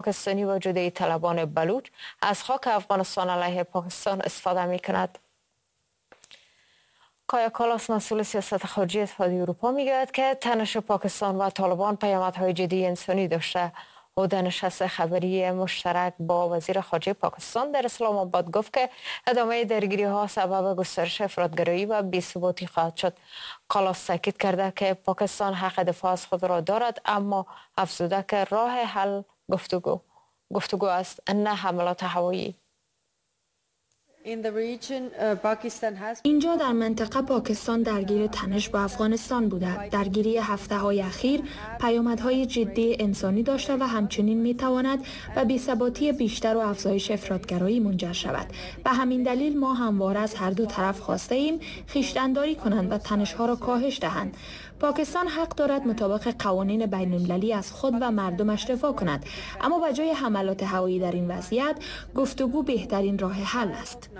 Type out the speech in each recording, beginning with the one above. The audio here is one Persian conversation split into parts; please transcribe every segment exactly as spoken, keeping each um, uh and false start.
پاکستانی و جدایی طلبان بلوچ از خاک افغانستان علیه پاکستان استفاده می کند. کایا کالاس مسئول سیاست خارجی اتحادیه اروپا میگوید که تنش پاکستان و طالبان پیامدهای جدی انسانی داشته. او در نشست خبری مشترک با وزیر خارجه پاکستان در اسلام آباد گفت که ادامه درگیری ها سبب گسترش افراطگرایی و بی‌ثباتی خواهد شد. کالاس تاکید کرده که پاکستان حق دفاع از خود را دارد، اما افزوده که راه حل گفتگو گفتگو است، نه حملات هوایی. اینجا در منطقه پاکستان درگیر تنش با افغانستان بوده. درگیری هفته های اخیر پیامدهای جدی انسانی داشته و همچنین می تواند به بی‌ثباتی بیشتر و افزایش افراطگرایی منجر شود. به همین دلیل ما همواره از هر دو طرف خواسته ایم خویشتن‌داری کنند و تنش ها را کاهش دهند. پاکستان حق دارد مطابق قوانین بین المللی از خود و مردمش دفاع کند، اما به جای حملات هوایی در این وضعیت گفتگو بهترین راه حل است.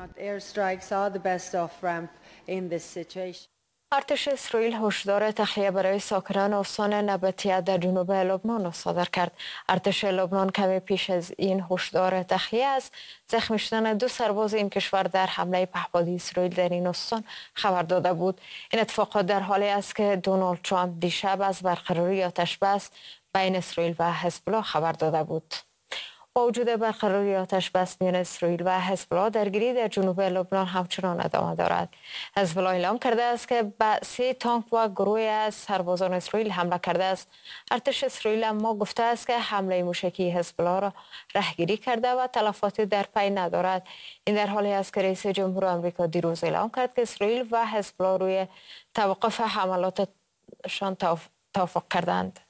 ارتش اسرائیل هشدار تخلیه برای ساکنان استان نبطیه در جنوب لبنان صادر کرد. ارتش لبنان کمی پیش از این هشدار تخلیه از زخمی شدن دو سرباز این کشور در حمله پهپادی اسرائیل در این استان خبر داده بود. این اتفاقات در حالی است که دونالد ترامپ دیشب از برقراری آتش بس بین اسرائیل و حزب الله خبر داده بود. با وجود برقراری آتش بس میان اسرائیل و حزب الله، درگیری در جنوب لبنان همچنان ادامه دارد. حزب الله اعلام کرده است که به سه تانک و گروهی از سربازان اسرائیل حمله کرده است. ارتش اسرائیل اما گفته است که حمله موشکی حزب الله را رهگیری کرده و تلفاتی در پی ندارد. این در حالی است که رئیس جمهور آمریکا دیروز اعلام کرد که اسرائیل و حزب الله روی توقف حملاتشان توافق کردند.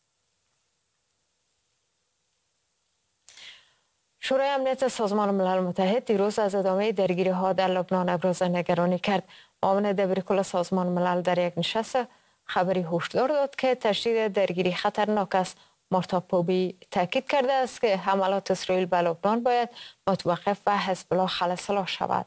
شورای امنیت سازمان ملل متحد دیروز از ادامه درگیری ها در لبنان ابراز نگرانی کرد. معاون دبیرکل سازمان ملل در یک نشست خبری هشدار داد که تشدید درگیری خطرناک است. مارتا پوبی تاکید کرده است که حملات اسرائیل به لبنان باید متوقف و حزب الله خلاص شود.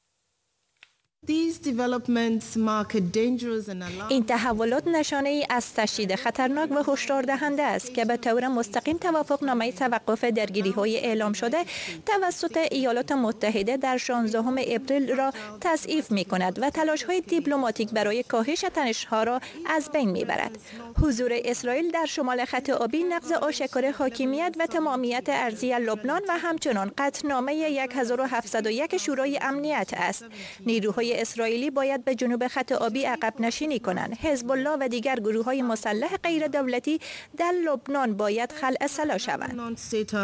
این تحولات نشانه ای از تشدید خطرناک و هشدار دهنده است که به طور مستقیم توافقنامه توقف درگیری های اعلام شده توسط ایالات متحده در شانزدهم اپریل را تضعیف می کند و تلاش های دیپلماتیک برای کاهش تنش ها را از بین می برد. حضور اسرائیل در شمال خط آبی نقض آشکار حاکمیت و تمامیت ارضی لبنان و همچنان قطعنامه هزار و هفتصد و یک شورای امنیت است. نیروهای اسرائیلی باید به جنوب خط آبی عقب نشینی کنند. حزب الله و دیگر گروه‌های مسلح غیر دولتی در لبنان باید خلع شوند.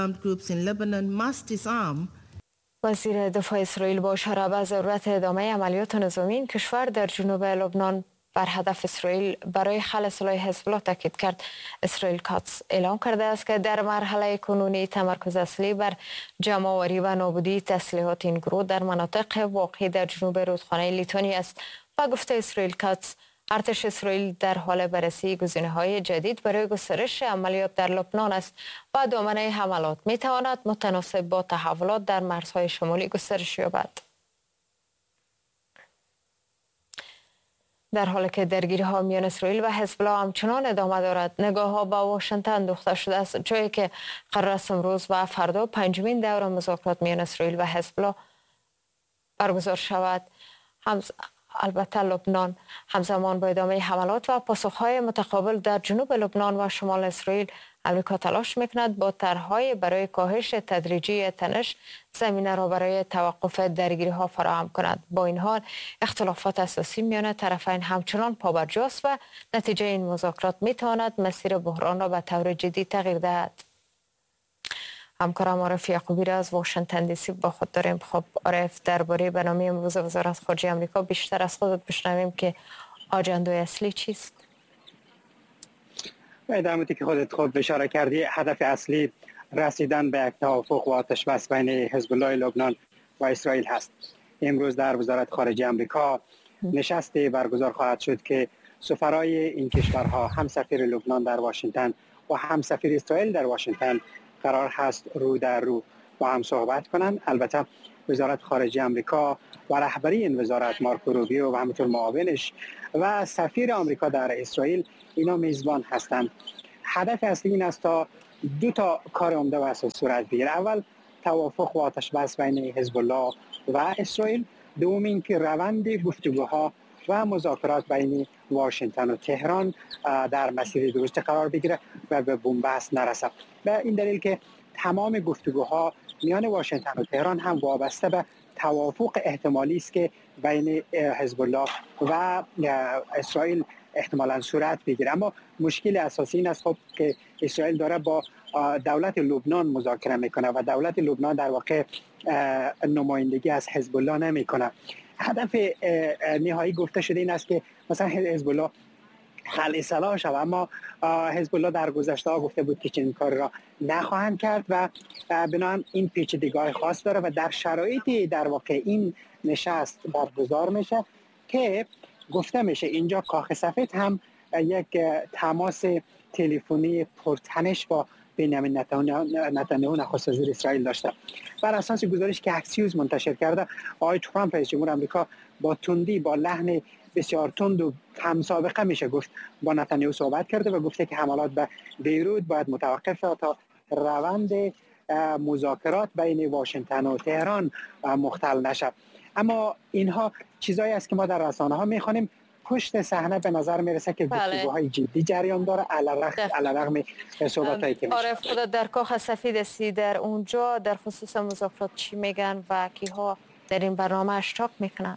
وزیر دفاع اسرائیل با اشاره به ضرورت ادامه عملیات نظامی این کشور در جنوب لبنان بر هدف اسرائیل برای خلع سلاح حزب الله تاکید کرد. اسرائیل کاتس اعلام کرده است که در مرحله کنونی تمرکز اصلی بر جمع‌آوری و نابودی تسلیحات این گروه در مناطق واقع در جنوب رودخانه لیتوانی است. و گفته اسرائیل کاتس، ارتش اسرائیل در حال بررسی گزینه‌های جدید برای گسترش عملیات در لبنان است و دامنه حملات می‌تواند متناسب با تحولات در مرزهای شمالی گسترش یابد. در حالی که درگیری ها میان اسرائیل و حزب الله همچنان ادامه دارد، نگاه ها به واشنگتن دوخته شده است، جایی که قرار است امروز و فردا پنجمین دور مذاکرات میان اسرائیل و حزب الله برگزار شود. همز... البته لبنان همزمان با ادامه حملات و پاسخهای متقابل در جنوب لبنان و شمال اسرائیل، امریکا تلاش میکند با طرح‌های برای کاهش تدریجی تنش زمینه را برای توقف درگیری ها فراهم کند. با این حال اختلافات اساسی میان طرفین همچنان پابرجاست و نتیجه این مذاکرات میتواند مسیر بحران را به طور جدی تغییر دهد. همکارم عارف یعقوبی را از واشنگتن دی سی با خود داریم. خب عارف، درباره برنامه امروز وزارت خارجه آمریکا بیشتر از خودت بشنویم که آجندای اصلی چیست؟ در که خودت خود اشاره کردی، هدف اصلی رسیدن به یک توافق و آتش بس بین حزب الله لبنان و اسرائیل هست. امروز در وزارت خارجه آمریکا نشستی برگزار خواهد شد که سفرای این کشورها، هم سفیر لبنان در واشنگتن و هم سفیر اسرائیل در واشنگتن، قرار هست رو در رو با هم صحبت کنند. البته وزارت خارجه آمریکا و رهبری این وزارت مارکو روبیو و همینطور معاونش و سفیر آمریکا در اسرائیل اینا میزبان هستند. هدف اصلی این است تا دو تا کار عمده و اساسی صورت بگیره. اول توافق و آتش بس بین حزب الله و اسرائیل، دوم اینکه روند گفتگوها و مذاکرات بین واشنگتن و تهران در مسیر درست قرار بگیره و به بنبست نرسد. به این دلیل که تمام گفتگوها میان واشنگتن و تهران هم وابسته به توافق احتمالی است که بین حزب الله و اسرائیل احتمالاً صورت بگیره. اما مشکل اساسی این است خب که اسرائیل داره با دولت لبنان مذاکره میکنه و دولت لبنان در واقع نمایندگی از حزب الله نمیکنه. هدف نهایی گفته شده این است که مثلا حزب الله حل اصلاح شود، اما حزب الله در گذشته ها گفته بود که چنین کار را نخواهند کرد و بنابراین این پیچیدگی‌های خاص داره و در شرایطی در واقع این نشست برگزار میشه که گفته میشه اینجا کاخ سفید هم یک تماس تلفنی پرتنش با بنیامین نتانیاهو نخست وزیر اسرائیل داشته. بر اساس گزارش که اکسیوز منتشر کرده، آقای ترامپ رئیس جمهور آمریکا با تندی، با لحن بسیار تند و هم سابقه میشه گفت با نتانیاهو صحبت کرده و گفته که حملات به بیروت باید متوقف شود تا روند مذاکرات بین واشنگتن و تهران مختل نشد. اما اینها چیزایی است که ما در رسانه ها میخوانیم. پشت صحنه به نظر میرسه که گفتگوهای جدی جریان داره علیرغم صحبتایی که میشه. عارف، خودت در کاخ سفید هستی، در اونجا در خصوص مذاکرات چی میگن و کیها در این برنامه اشتراک میکنن؟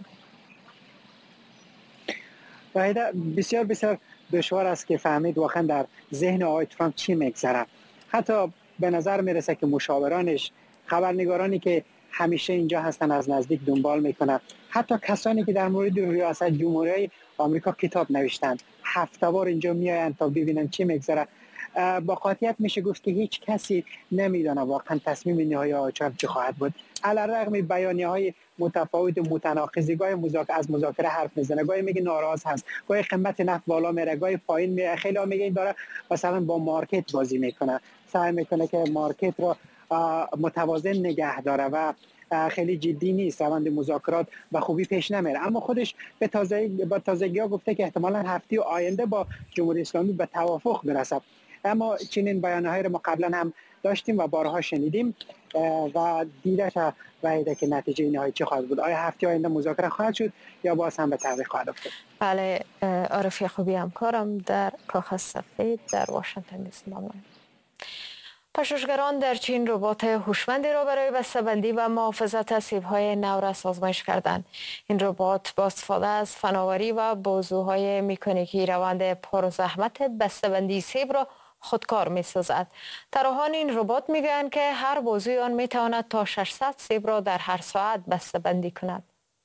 وحیده، بسیار بسیار دشوار است که فهمید واقعا در ذهن آقای ترامپ چی میگذره. حتی به نظر میرسه که مشاورانش، خبرنگارانی که همیشه اینجا هستن از نزدیک دنبال میکنن، حتی کسانی که در مورد ریاست جمهوری آمریکا کتاب نوشتن، هفته بار اینجا میاین تا ببینن چی میگذره. با قاطعیت میشه گفت که هیچ کسی نمیدونه واقعا تصمیم نهایی آقای ترامپ چه خواهد بود. علیرغم بیانیه‌های متفاوت و متناقض، گاهی مذاکره از مذاکره حرف میزنه، گاهی میگه ناراض هست، گاهی قیمت نفت بالا میره، گاهی پایین میره. خیلی ها میگه این داره مثلا با مارکت بازی میکنه، سعی میکنه که مارکت رو متوازن نگه داره و خیلی جدی نیست، روند مذاکرات و خوبی پیش نمیره. اما خودش به تازگی با تازگی ها گفته که احتمالاً هفته آینده با جمهوری اسلامی به توافق برسد. اما چنین بیانیه‌هایی رو ما قبلا هم داشتیم و بارها شنیدیم و دیدش وحیده که نتیجه نهایی چه خواهد بود. آیا هفته آینده مذاکره خواهد شد یا باز هم به تعویق خواهد افتاد؟ بله، عارف یعقوبی همکارم در کاخ سفید در واشنگتن دی سی ممنون. پژوهشگران در چین ربات هوشمندی را برای بسته‌بندی و محافظت از سیب‌های نو را آزمایش کردند. این ربات با استفاده از فناوری و بازوهای مکانیکی روند پرزحمت بسته‌بندی سیب را خودکار می‌سازد. طراحان این ربات می‌گویند که هر بازوی آن می‌تواند تا ششصد سیب را در هر ساعت بسته‌بندی کند.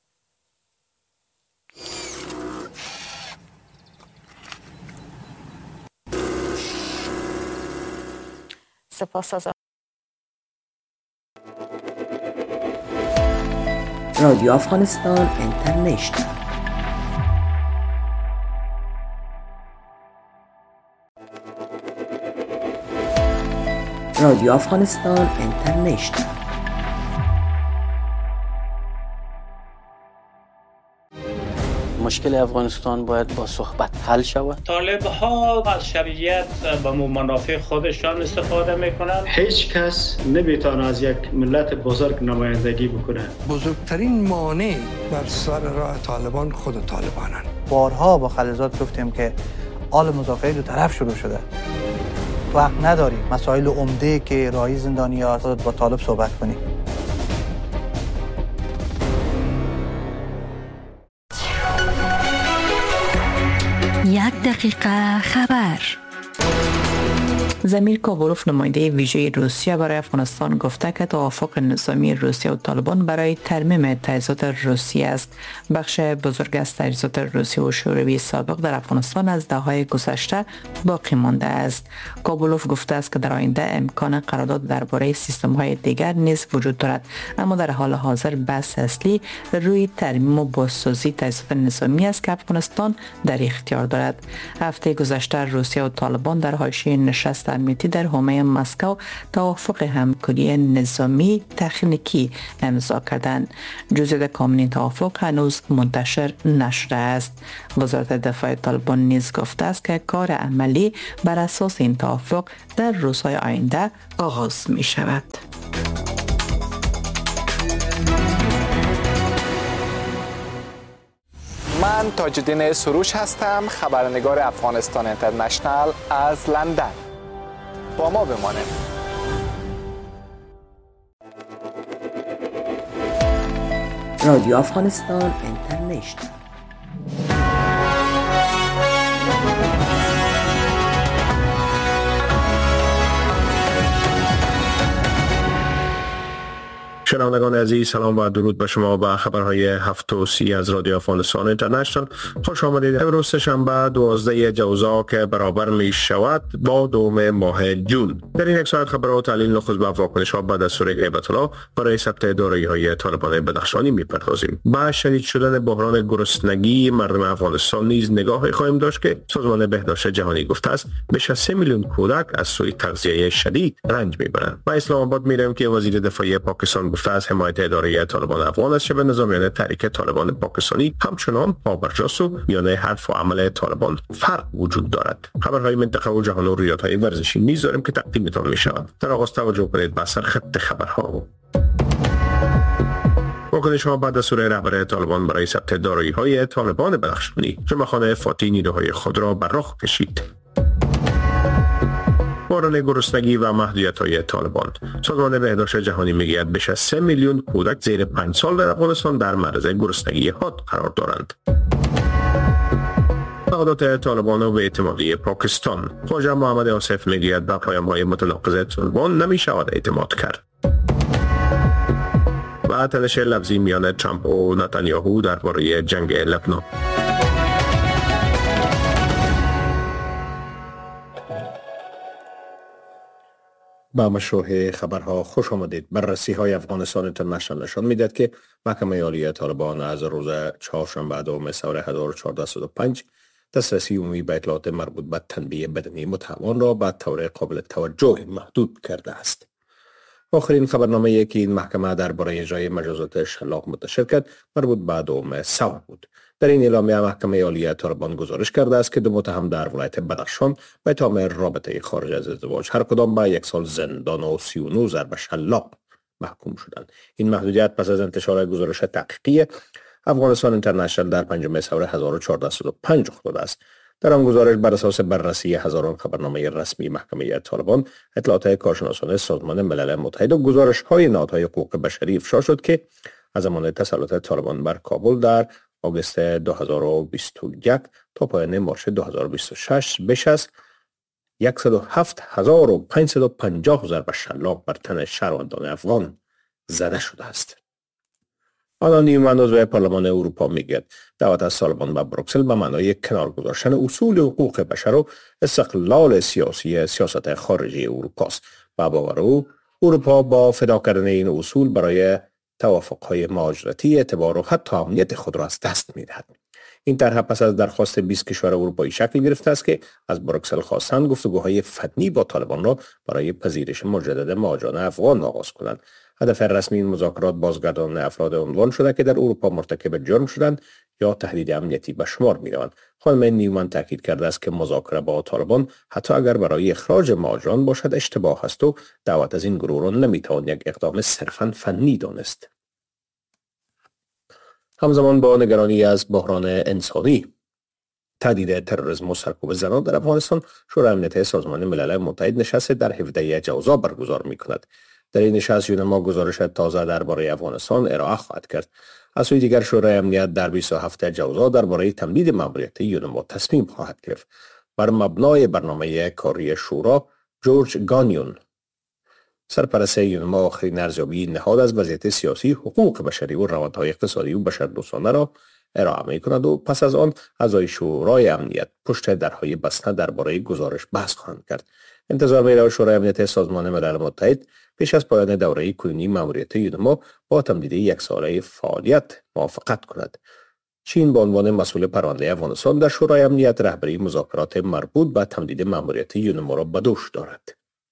سپاس از رادیو افغانستان اینترنشنال. رادیو افغانستان اینترنشنال. مشکل افغانستان باید با صحبت حل شود. طالب ها از شرعیت به منافع خودشان استفاده میکنند. هیچ کس نمیتونه از یک ملت بزرگ نمایندگی بکنه. بزرگترین مانع بر سر راه طالبان خود طالبانن. بارها با خلیلزاد گفتیم که آل مذاکره دو طرف شروع شده. وقت نداریم مسائل عمده که راهی زندانیان خودت با طالب صحبت کنی. یک دقیقه خبر. زمیر کابلوف نماینده ویژه روسیه برای افغانستان گفته که توافق نظامی روسیه و طالبان برای ترمیم تجهیزات روسیه است. بخش بزرگ از تجهیزات روسیه و شوروی سابق در افغانستان از دهه‌های گذشته باقی مانده است. کابلوف گفته است که در آینده امکان قرارداد درباره سیستم‌های دیگر نیز وجود دارد، اما در حال حاضر بحث اصلی روی ترمیم و بازسازی تجهیزات نظامی است که افغانستان در اختیار دارد. هفته گذشته روسیه و طالبان در حاشیه نشست امنیتی در حومه مسکو توافق همکاری نظامی تکنیکی امضا کردند. جزئیات کامل این توافق هنوز منتشر نشده است. وزارت دفاع طالبان نیز گفته است که کار عملی بر اساس این توافق در روزهای آینده آغاز می شود. من تاج‌الدین سروش هستم، خبرنگار افغانستان اینترنشنال از لندن. با ما بمانید. رادیو افغانستان اینترنشنال. شنوندگان عزیز، سلام و درود به شما به خبرهای هفت و سی از رادیو افغانستان اینترنشنال. خوش آمدید. امروز سه‌شنبه دوازده جوزا که برابر می شود با دوم ماه جون. در این یک ساعت خبرات تحلیل نخست به واکنش ها به دستور هیبت الله برای ثبت دارایی های طالبان بدخشانی می پردازیم. با شدید شدن بحران گرسنگی مردم افغانستان نیز نگاهی خواهیم داشت که سازمان بهداشت جهانی گفته است بیش از سه میلیون کودک از سوی تغذیه شدید رنج میبرند. با اسلام آباد میریم که وزیر دفاع پاکستان از حمایت اداره طالبان افغان است، به نظامیان تحریک طالبان پاکستانی همچنان پابرجاست و میان حرف و عمل طالبان فرق وجود دارد. خبرهای منطقه و جهان و رویدادهای ورزشی نیز داریم که تقدیمتان می شود. در آغاز توجه کنید به سرخط خبرها. واکنش ها بعد از دستور رهبر طالبان برای ثبت دارایی های طالبان بدخشانی، جمعه‌خانه فاتی نیروهای خود را بر راه کشید. بحران گرسنگی و محدودیت‌های طالبان. سازمان بهداشت جهانی میگوید بیش از سه میلیون کودک زیر پنج سال در افغانستان در معرض گرسنگی حاد قرار دارند. تعهدات طالبان و اعتمادی پاکستان. خواجه محمد آصف میگوید به پیام‌های متناقض طالبان نمی‌شود اعتماد کرد. و تنش لفظی میان ترامپ و نتانیاهو درباره جنگ لبنان. با مشروع خبرها خوش آمدید. بررسی های افغانستان اینترنشنال نشان میدهد که محکمه عالی طالبان از روز چهارشنبه دوم سال هزار و چهارصد و صد و پنج دسترسی عمومی به اطلاعات مربوط به تنبیه بدنی متهم را به طور قابل توجه محدود کرده است. آخرین خبرنامه‌ای که این محکمه درباره اجرای مجازات شلاق منتشر کرد مربوط به دوم سال بود. در این اعلامیه محکمه عالی طالبان گزارش کرده است که دو متهم در ولایت بدخشان به اتهام رابطه خارج از ازدواج هر کدام به یک سال زندان و سی و نه ضرب شلاق محکوم شدند. این محدودیت پس از انتشار گزارش تحقیقی افغانستان اینترنشنال در پنجم اسفند هزار و چهارصد و صد و پنج افتاده است. در آن گزارش بر اساس بررسی هزاران خبرنامه رسمی محکمه طالبان، اطلاعات کارشناسان سازمان ملل متحد و گزارش‌های نهادهای حقوق بشری افشا شد که از زمان تسلط طالبان بر کابل در آگوست دو هزار و بیست و یک تا پایان مارس دو هزار و بیست و شش بیش از صد و هفت هزار و پانصد و پنجاه ضرب شلاق بر تن شهروندان افغان زده شده است. آنا نیومن عضو پارلمان اروپا میگوید دعوت از طالبان به بروکسل به معنای کنار گذاشتن اصول حقوق بشر و استقلال سیاسی سیاست خارجی اروپا است. با باور او اروپا با فدا کردن این اصول برای توافق‌های مهاجرتی اعتبار و حتی امنیت خود را از دست می‌دهد. این طرح پس از درخواست بیست کشور اروپایی شکل گرفته است که از بروکسل خواستند گفتگوهای فنی با طالبان را برای پذیرش مجدد مهاجران افغان آغاز کنند. هدف رسمی این مذاکرات بازگرداندن افراد عنوان شده که در اروپا مرتکب جرم شدند یا تهدید امنیتی به شمار می‌روند. خانم نیومن تاکید کرده است که مذاکره با طالبان حتی اگر برای اخراج مهاجران باشد اشتباه است و دعوت از این گروه را نمی‌توان یک اقدام صرفاً فنی دانست. همزمان با نگرانی از بحران انسانی، تهدید تروریسم و سرکوب زنان در افغانستان، شورای امنیت سازمان ملل متحد نشست در هفده جوزا برگزار می‌کند. در این نشست یونما گزارش تازه درباره افغانستان ارائه خواهد کرد. از سوی دیگر شورای امنیت در بیست و هفت جوزا درباره تمدید مأموریت یونما تصمیم خواهد گرفت. بر مبنای برنامه کاری شورا، جورج گانیون سرپرست یونما آخرین ارزیابی نهاد از وضعیت سیاسی، حقوق بشری و روندهای اقتصادی و بشردوستانه را ارائه می کند و پس از آن اعضای شورای امنیت پشت درهای بسته درباره گزارش بحث خواهند کرد. انتظار می رود شورای امنیت سازمان ملل متحد پیش از پایان دوره کنونی مأموریت یونما با تمدید یک ساله فعالیت موافقت کند. چین به عنوان مسئول پرونده افغانستان در شورای امنیت رهبری مذاکرات مربوط به تمدید مأموریت یونما را به دوش دارد.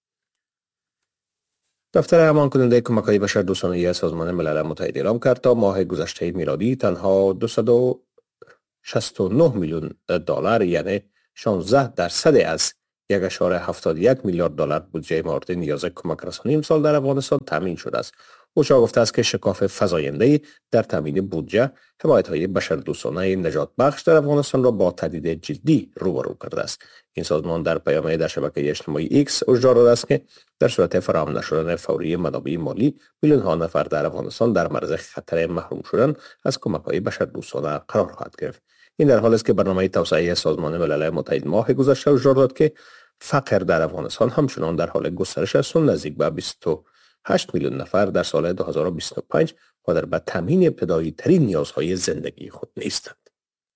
دفتر امان کننده کمک‌های بشردوستانه سازمان ملل متحد اعلام کرد تا ماه گذشته میلادی تنها دویست و شصت و نه میلیون دلار یعنی شانزده درصد از یک اشاره هفتاد و یک میلیارد دلار بودجه مورد نیاز کمک رسانی امسال در افغانستان تامین شده است. اوچا گفته است که شکاف فزاینده‌ای در تامین بودجه حمایت‌های بشردوستانه نجات بخش در افغانستان را با تهدید جدی روبرو کرده است. این سازمان در پیامی در شبکه اجتماعی ایکس هشدار داده است که در صورت فراهم نشدن فوری منابع مالی میلیون ها نفر در افغانستان در معرض خطر محروم شدن از کمک‌های بشردوستانه قرار خواهد گرفت. این در حالی است که برنامه توسعه سازمان ملل متحد ماه گذشته هشدار داد که فقر در افغانستان همچنان در حال گسترش است و نزدیک به بیست و هشت میلیون نفر در سال دو هزار و بیست و پنج قادر به تامین ابتدایی ترین نیازهای زندگی خود نیستند.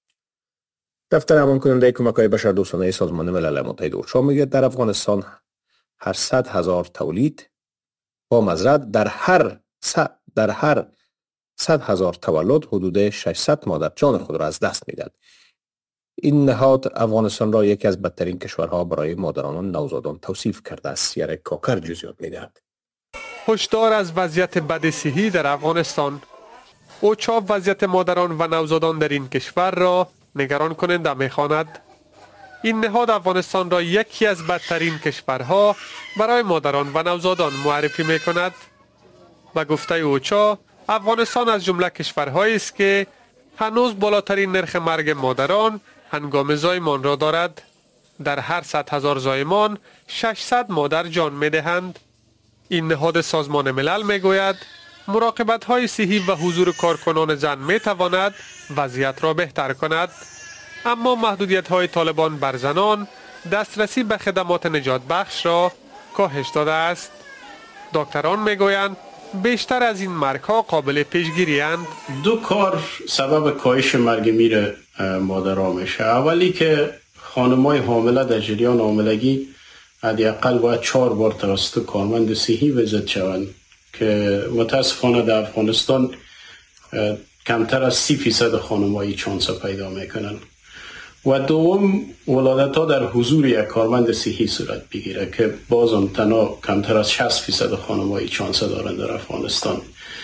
دفتر امان کننده کمک‌های بشردوستانه سازمان ملل متحد اوچا میگه در افغانستان هر صد هزار تولید با مزرعه در هر صد در هر صد هزار تولد حدود ششصد مادر جان خود را از دست میدهد. این نهاد افغانستان را یکی از بدترین کشورها برای مادران و نوزادان توصیف کرده است. سیاره کاکر جزئیات میدهد. هشدار از وضعیت بد صحی در افغانستان. اوچا وضعیت مادران و نوزادان در این کشور را نگران کننده می‌خواند. این نهاد افغانستان را یکی از بدترین کشورها برای مادران و نوزادان معرفی می‌کند. به گفته اوچا افغانستان از جمله کشورهایی است که هنوز بالاترین نرخ مرگ مادران هنگام زایمان را دارد. در هر صد هزار زایمان ششصد مادر جان می‌دهند. این نهاد سازمان ملل میگوید مراقبت های صحی و حضور کارکنان زن می تواند وضعیت را بهتر کند، اما محدودیت های طالبان بر زنان دسترسی به خدمات نجات بخش را کاهش داده است. دکتران میگویند بیشتر از این مرگ ها قابل پیشگیری اند. دو کار سبب کاهش مرگ میر مادرها میشه. اولی که خانمای حامله در جریان حاملگی حداقل باید چهار بار توسط کارمند صحی ویزیت شوند که متاسفانه در افغانستان کمتر از سی فیصد خانمایی چانس پیدا میکنن. و دوم ولادت ها در حضور یک کارمند صحی صورت بگیره که بازم تنها کمتر از شصت فیصد خانمایی چانس دارند در افغانستان.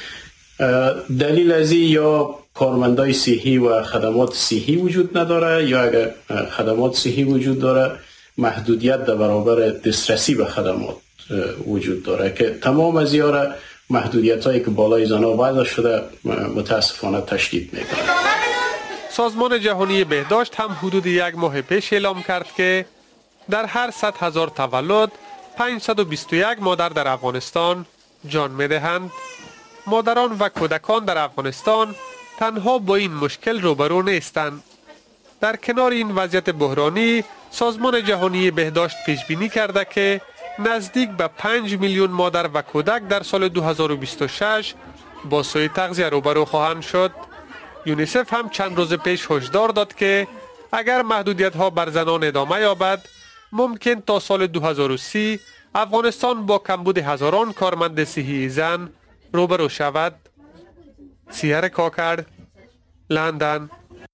دلیل از این یا کارمندای صحی و خدمات صحی وجود نداره یا اگر خدمات صحی وجود داره محدودیت در برابر دسترسی به خدمات وجود داره که تمام از یاره محدودیت هایی که بالای زنها وضع شده متاسفانه تشدید میکنه. سازمان جهانی بهداشت هم حدود یک ماه پیش اعلام کرد که در هر صد هزار تولد پانصد و بیست و یک مادر در افغانستان جان میدهند. مادران و کودکان در افغانستان تنها با این مشکل روبرو نیستند. در کنار این وضعیت بحرانی سازمان جهانی بهداشت پیش بینی کرده که نزدیک به پنج میلیون مادر و کودک در سال دو هزار و بیست و شش با سوء تغذیه روبرو خواهند شد. یونیسف هم چند روز پیش هشدار داد که اگر محدودیت ها بر زنان ادامه یابد ممکن تا سال دو هزار و سی افغانستان با کمبود هزاران کارمند صحی زن روبرو شود. سیاره کاکر، لندن.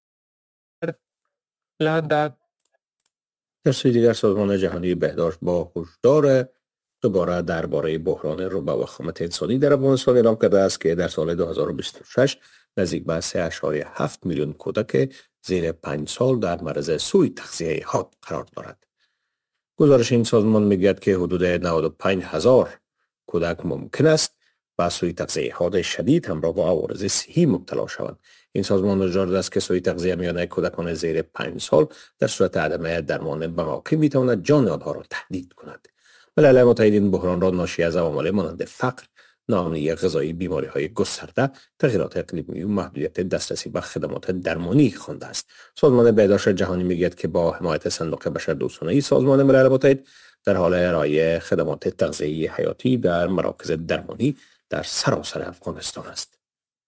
لندن. در سوی دیگر سازمان جهانی بهداشت با هشدار دوباره درباره بحران ربع و خامت انسانی در افغانستان اعلام کرده است که در سال دو هزار و بیست و شش نزدیک به سه اشاریه هفت میلیون کودک زیر پنج سال در معرض سوء تغذیه حاد قرار دارد. گزارش این سازمان میگوید که حدود نود و پنج هزار کودک ممکن است به سوء تغذیه حاد شدید همراه با عوارض صحی مبتلا شوند. این سازمان هشدار داده است که سوء تغذیه میانه کودکان زیر پنج سال در صورت عدم درمان به موقع میتواند جان آنها را تهدید کند. ملل متحد این بحران را ناشی از عوامل مانند فقر، ناامنی غذایی، بیماری های گسترده، تغییرات اقلیمی و محدودیت دسترسی به خدمات درمانی خوانده است. سازمان بهداشت جهانی میگوید که با حمایت صندوق بشردوستانه سازمان ملل متحد در حال ارائه خدمات تغذیه‌ای حیاتی در مراکز درمانی در سراسر افغانستان است.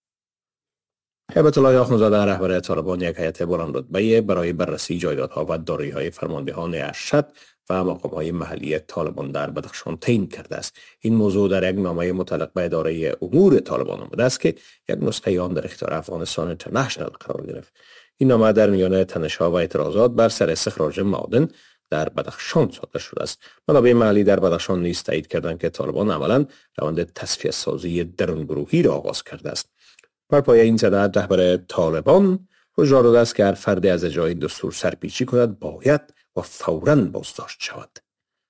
هیبت الله آخوندزاده رهبر طالبان یک هیئت بلند رتبه برای بررسی جایدادها و دارایی‌های فرماندهان ارشد و مقام‌های محلی طالبان در بدخشان تعیین کرده است. این موضوع در یک نامه متعلق به اداره امور طالبان آمده است که یک نسخه آن در اختیار افغانستان اینترنشنال قرار گرفت. این نامه در میان تنش‌ها و اعتراضات بر سر استخراج معادن در بدخشان صادر شده است. منابع محلی در بدخشان نیز تایید کردند که طالبان عملاً روند تصفیه سازی درونگروهی را آغاز کرده است. بر پایه این سند رهبر طالبان هشدار داده است که هر فرد از اجرای دستور سرپیچی کند باید و فوراً بازداشت شود.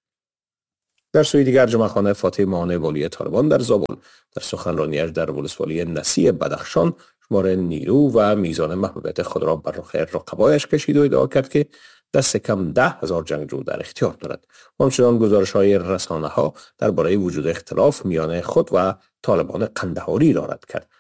در سوی دیگر جمعخانه فاتح ماهان والی طالبان در زابل در سخنرانیش در ولسوالی نسی بدخشان شمار نیرو و میزان محبوبیت خود را بر رخ رقبایش کشید و ادعا کرد که دست کم ده هزار جنگجو در اختیار دارد. همچنان گزارش های رسانه ها درباره وجود اختلاف میان خود و طالبان قندهاری را رد کرد.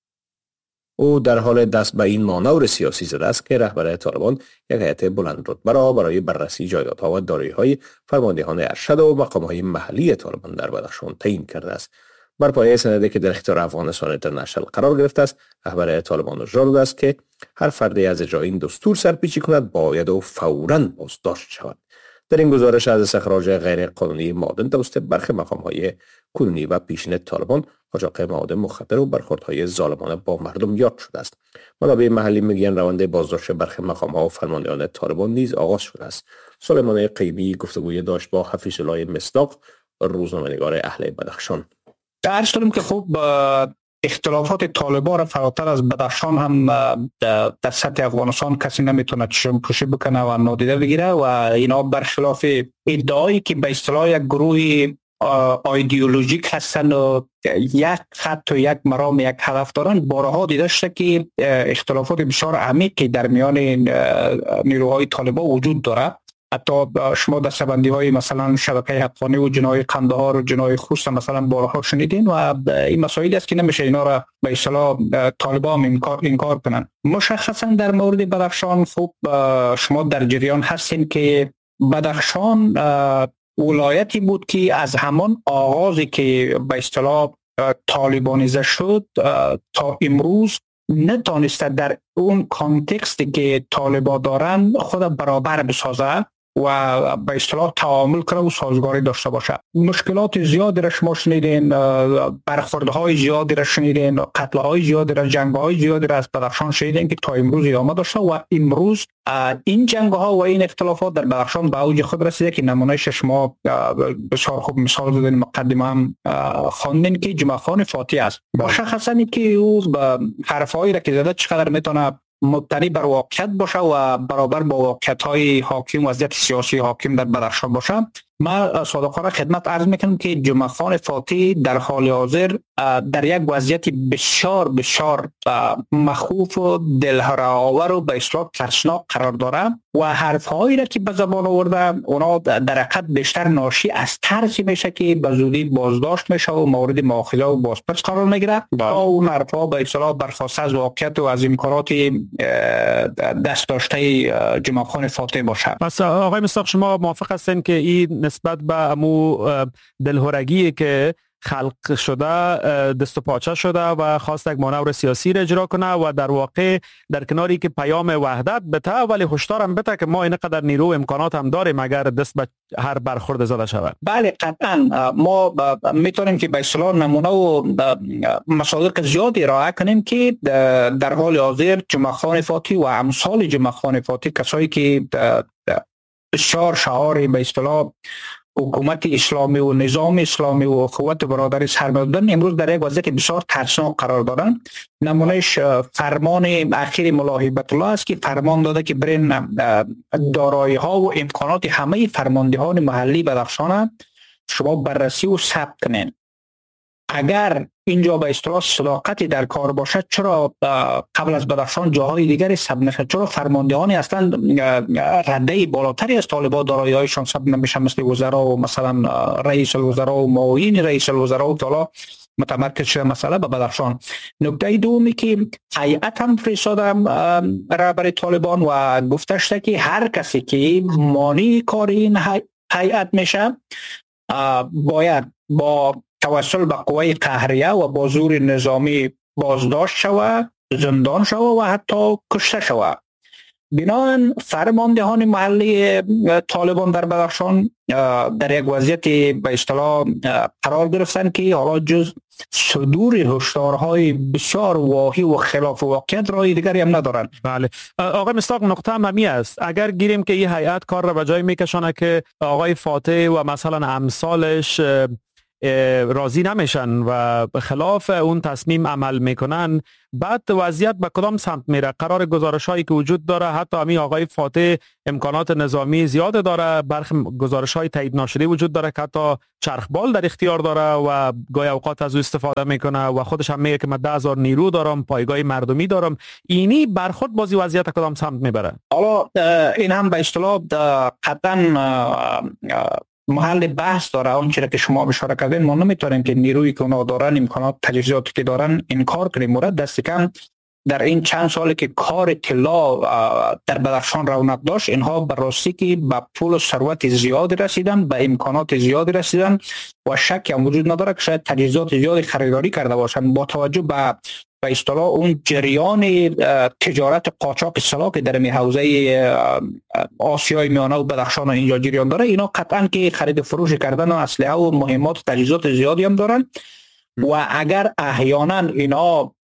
او در حال دست به این مانور سیاسی زده است که رهبر طالبان یک هیئت بلند رتبه را برای بررسی جایدادها و دارایی‌های فرماندهان ارشد و مقام‌های محلی طالبان در بدخشان تعیین کرده است. بر پایه سندی که در اختیار افغانستان اینترنشنال قرار گرفته است، رهبر طالبان هشدار داده است که هر فردی از اجرای این دستور سرپیچی کند باید و فوراً بازداشت شود. در این گزارش از استخراج غیر قانونی معادن توسط برخی مقام‌های کنونی و پیشین طالبان، قاچاق معادن مخدر و برخوردهای ظالمانه با مردم یاد شده است. منابع محلی میگویند روند بازداشت برخی مقام‌ها و فرماندهان طالبان نیز آغاز شده است. سلیمان قیمی گفتگوی داشت با حفیظ الله مصداق، روزنامه‌نگار اهل بدخشان. عرض کنم که خب اختلافات طالبان را فراتر از بدخشان هم در سطح افغانستان کسی نمیتونه چشم پوشی بکنه و نادیده بگیره و اینا برخلاف ادعایی که به اصطلاح یک گروه ایدئولوژیک هستن و یک خط و یک مرام یک هدف دارن، بارها دیده شده که اختلافات بسیار عمیقی در میان نیروهای طالبان وجود داره. حتی شما دستبندی های مثلا شبکه حقانی و جنای قندهار و جنای خوست مثلا بارها شنیدین و این مسائلی است که نمیشه اینا را به اصطلاح طالبان انکار انکار کنن. مشخصا در مورد بدخشان خوب شما در جریان هستین که بدخشان ولایتی بود که از همان آغازی که به اصطلاح طالبانیزه شد تا امروز نتونسته در اون کانتکستی که طالبان دارن خود برابر بسازه و به اصطلاح تعامل کنه و سازگاری داشته باشه. مشکلات زیادی را شما شنیدین، برخوردهای زیادی را شنیدین، قتلهای زیادی را، جنگهای زیادی را از بدخشان شنیدین که تا امروز ادامه داشته و امروز این جنگها و این اختلافات در بدخشان به اوج خود رسیده که نمونهش شما بسیار خوب مثال زدین، مقدمه هم خواندین که جمعخان فاتح است. مشخصا که او حرفهایی را که زده چقدر میتونه مبتنی بر واقعیت باشه و برابر با واقعیت‌های حاکم و وضعیت سیاسی حاکم در بدخشان باشه. من صادقانه خدمت عرض میکنم که جمعخان فاتح در حال حاضر در یک وضعیت بسیار بسیار مخوف و دلهره‌آور و به اصطلاح ترسناک قرار داره و حرف‌هایی را که به زبان آورده اونا در حقیقت بیشتر ناشی از ترسی میشه که به زودی بازداشت میشه و مورد مؤاخذه و بازپرس قرار میگیره تا اون حرف‌ها به اصطلاح برخواسته از واقعیت و از امکانات دست داشته جمعخان فاتح باشه. پس آقای مصداق شما موافق هستین که این نسبت به امو دلهرگی که خلق شده دست و پاچه شده و خواست یک مانور سیاسی را اجرا کنه و در واقع در کناری که پیام وحدت بته ولی هشدار هم بته که ما اینقدر نیرو و امکانات هم داریم اگر دست به هر برخورد زده شود. بله قطعا ما میتونیم که به اصطلاح نمونه و مصادیق زیادی ارائه کنیم که در حال حاضر جمعخان فاتح و امثال جمعخان فاتح کسایی که بسیار شعار به اصطلاح حکومت اسلامی و نظام اسلامی و قوت برادری سر می‌دادن امروز در یک وضعیت بسیار ترسناک قرار دارن. نمونهش فرمان اخیر ملا هیبت الله است که فرمان داده که برین دارایی ها و امکانات همه فرماندهان محلی بدخشان شما بررسی و ثبت کنین. اگر اینجا به اصطلاح صداقتی در کار باشد چرا قبل از بدخشان جاهای دیگری ثبت نشد؟ چرا فرماندهانی اصلا رده بالاتری از طالبان دارایی‌هایشان ثبت نمیشه مثل وزرا و مثلا رئیس الوزراء و معاون رئیس الوزراء و طلا متمرکز شده مسئله به بدخشان. نکته دومی که هیئت هم فرستادم رهبر طالبان و گفته شده که هر کسی که مانع کار این هیئت میشه باید با توسل به قوه قهریه و با زور نظامی بازداشت شود، زندان شود و حتی کشته شود. بنابراین فرماندهان محلی طالبان در بدخشان در یک وضعیت به اصطلاح قرار گرفتن که حالا جز صدور هشدارهای بسیار واهی و خلاف واقعیت راه دیگری هم ندارند. بله آقای مصداق، نقطه هم همی است. اگر گیریم که این هیئت کار را به جای میکشانه که آقای فاتح و مثلا امثالش راضی نمیشن و خلاف اون تصمیم عمل میکنن، بعد وضعیت به کدام سمت میره؟ قرار گزارش هایی که وجود داره، حتی همین آقای فاتح امکانات نظامی زیاد داره، برخی گزارش های تایید ناشده وجود داره که حتی چرخبال در اختیار داره و گاهی اوقات از او استفاده میکنه و خودش هم میگه که من ده هزار نیرو دارم، پایگاه مردمی دارم. اینی برخورد بازی وضعیت کدام سمت میبره؟ حالا این هم به اصطلاح قطعا محل بحث داره. اون چیزی که شما اشاره کردین، ما نمیتونیم که نیرویی که اونا دارن، امکانات تجهیزاتی که دارن انکار کنیم. مورد دست کم در این چند سالی که کار طلا در بدخشان رونق داشت، اینها به راستی که به پول و ثروت زیادی رسیدن، به امکانات زیادی رسیدن و شک هم وجود نداره که شاید تجهیزات زیادی خریداری کرده باشن با توجه به به اصطلاح اون جریان تجارت قاچاق سلاح که در می حوزه آسیای میانه و بدخشان و اینجا جریان داره. اینا قطعا که خرید فروش کردن و اسلحه و مهمات و تجهیزات زیادی هم دارن و اگر احیانا اینا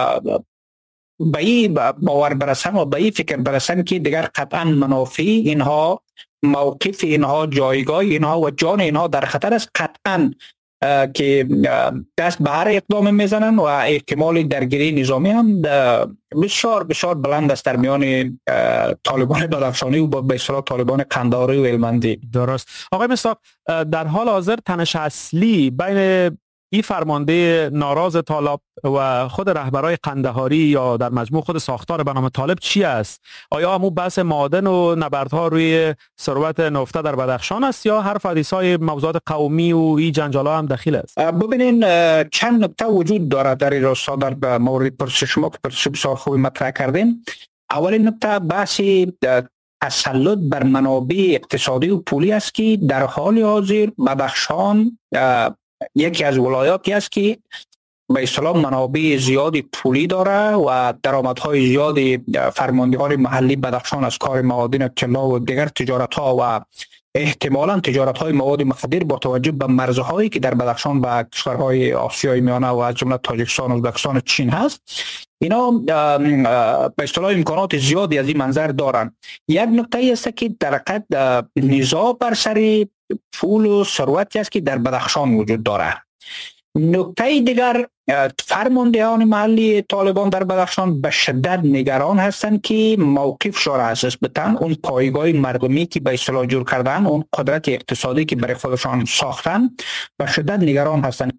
به این باور برسن و به این فکر برسن که دیگر قطعا منافع اینها، موقف اینها، جایگاه اینها و جان اینها در خطر است، قطعا که دست به هر اقدام میزنن و احتمال درگیری نظامی هم بسیار بسیار بلند است در میان طالبان بدخشانی و به اصطلاح طالبان قندهاری و هلمندی. درست. آقای مصداق، در حال حاضر تنش اصلی بین این فرمانده ناراض طالب و خود رهبرای قندهاری یا در مجموع خود ساختار به نام طالب چی است؟ آیا همون بحث معادن و نبردها روی ثروت نفته در بدخشان است یا حرف حدیثای موضوعات قومی و این جنجالا هم دخیل است؟ ببینین چند نکته وجود داره در این راستا در مورد پرسش شما که پرسش بسیار خوبی مطرح کردین. اولین نکته بحث تسلط بر منابع اقتصادی و پولی است که در حال حاضر بدخشان یکی از ولایاتی است که به اصطلاح منابع زیادی پولی داره و درآمدهای زیادی فرماندهان محلی بدخشان از کار معادن طلا و دیگر تجارت‌ها و احتمالاً تجارت‌های مواد مخدر با توجه به مرزهایی که در بدخشان و کشورهای آسیای میانه و از جمله تاجیکستان و ازبکستان و چین هست، اینا به اصطلاح امکانات زیادی از این منظر دارن. یک نکته است که در حقیقت نزاع بر سر پول و ثروتی است که در بدخشان وجود داره. نکته دیگر، فرماندهان محلی طالبان در بدخشان به شدت نگران هستند که موقف را اساس بدن اون پایگاه مردمی که به اصطلاح جور کردن، اون قدرت اقتصادی که برای خودشان ساختن، به شدت نگران هستند.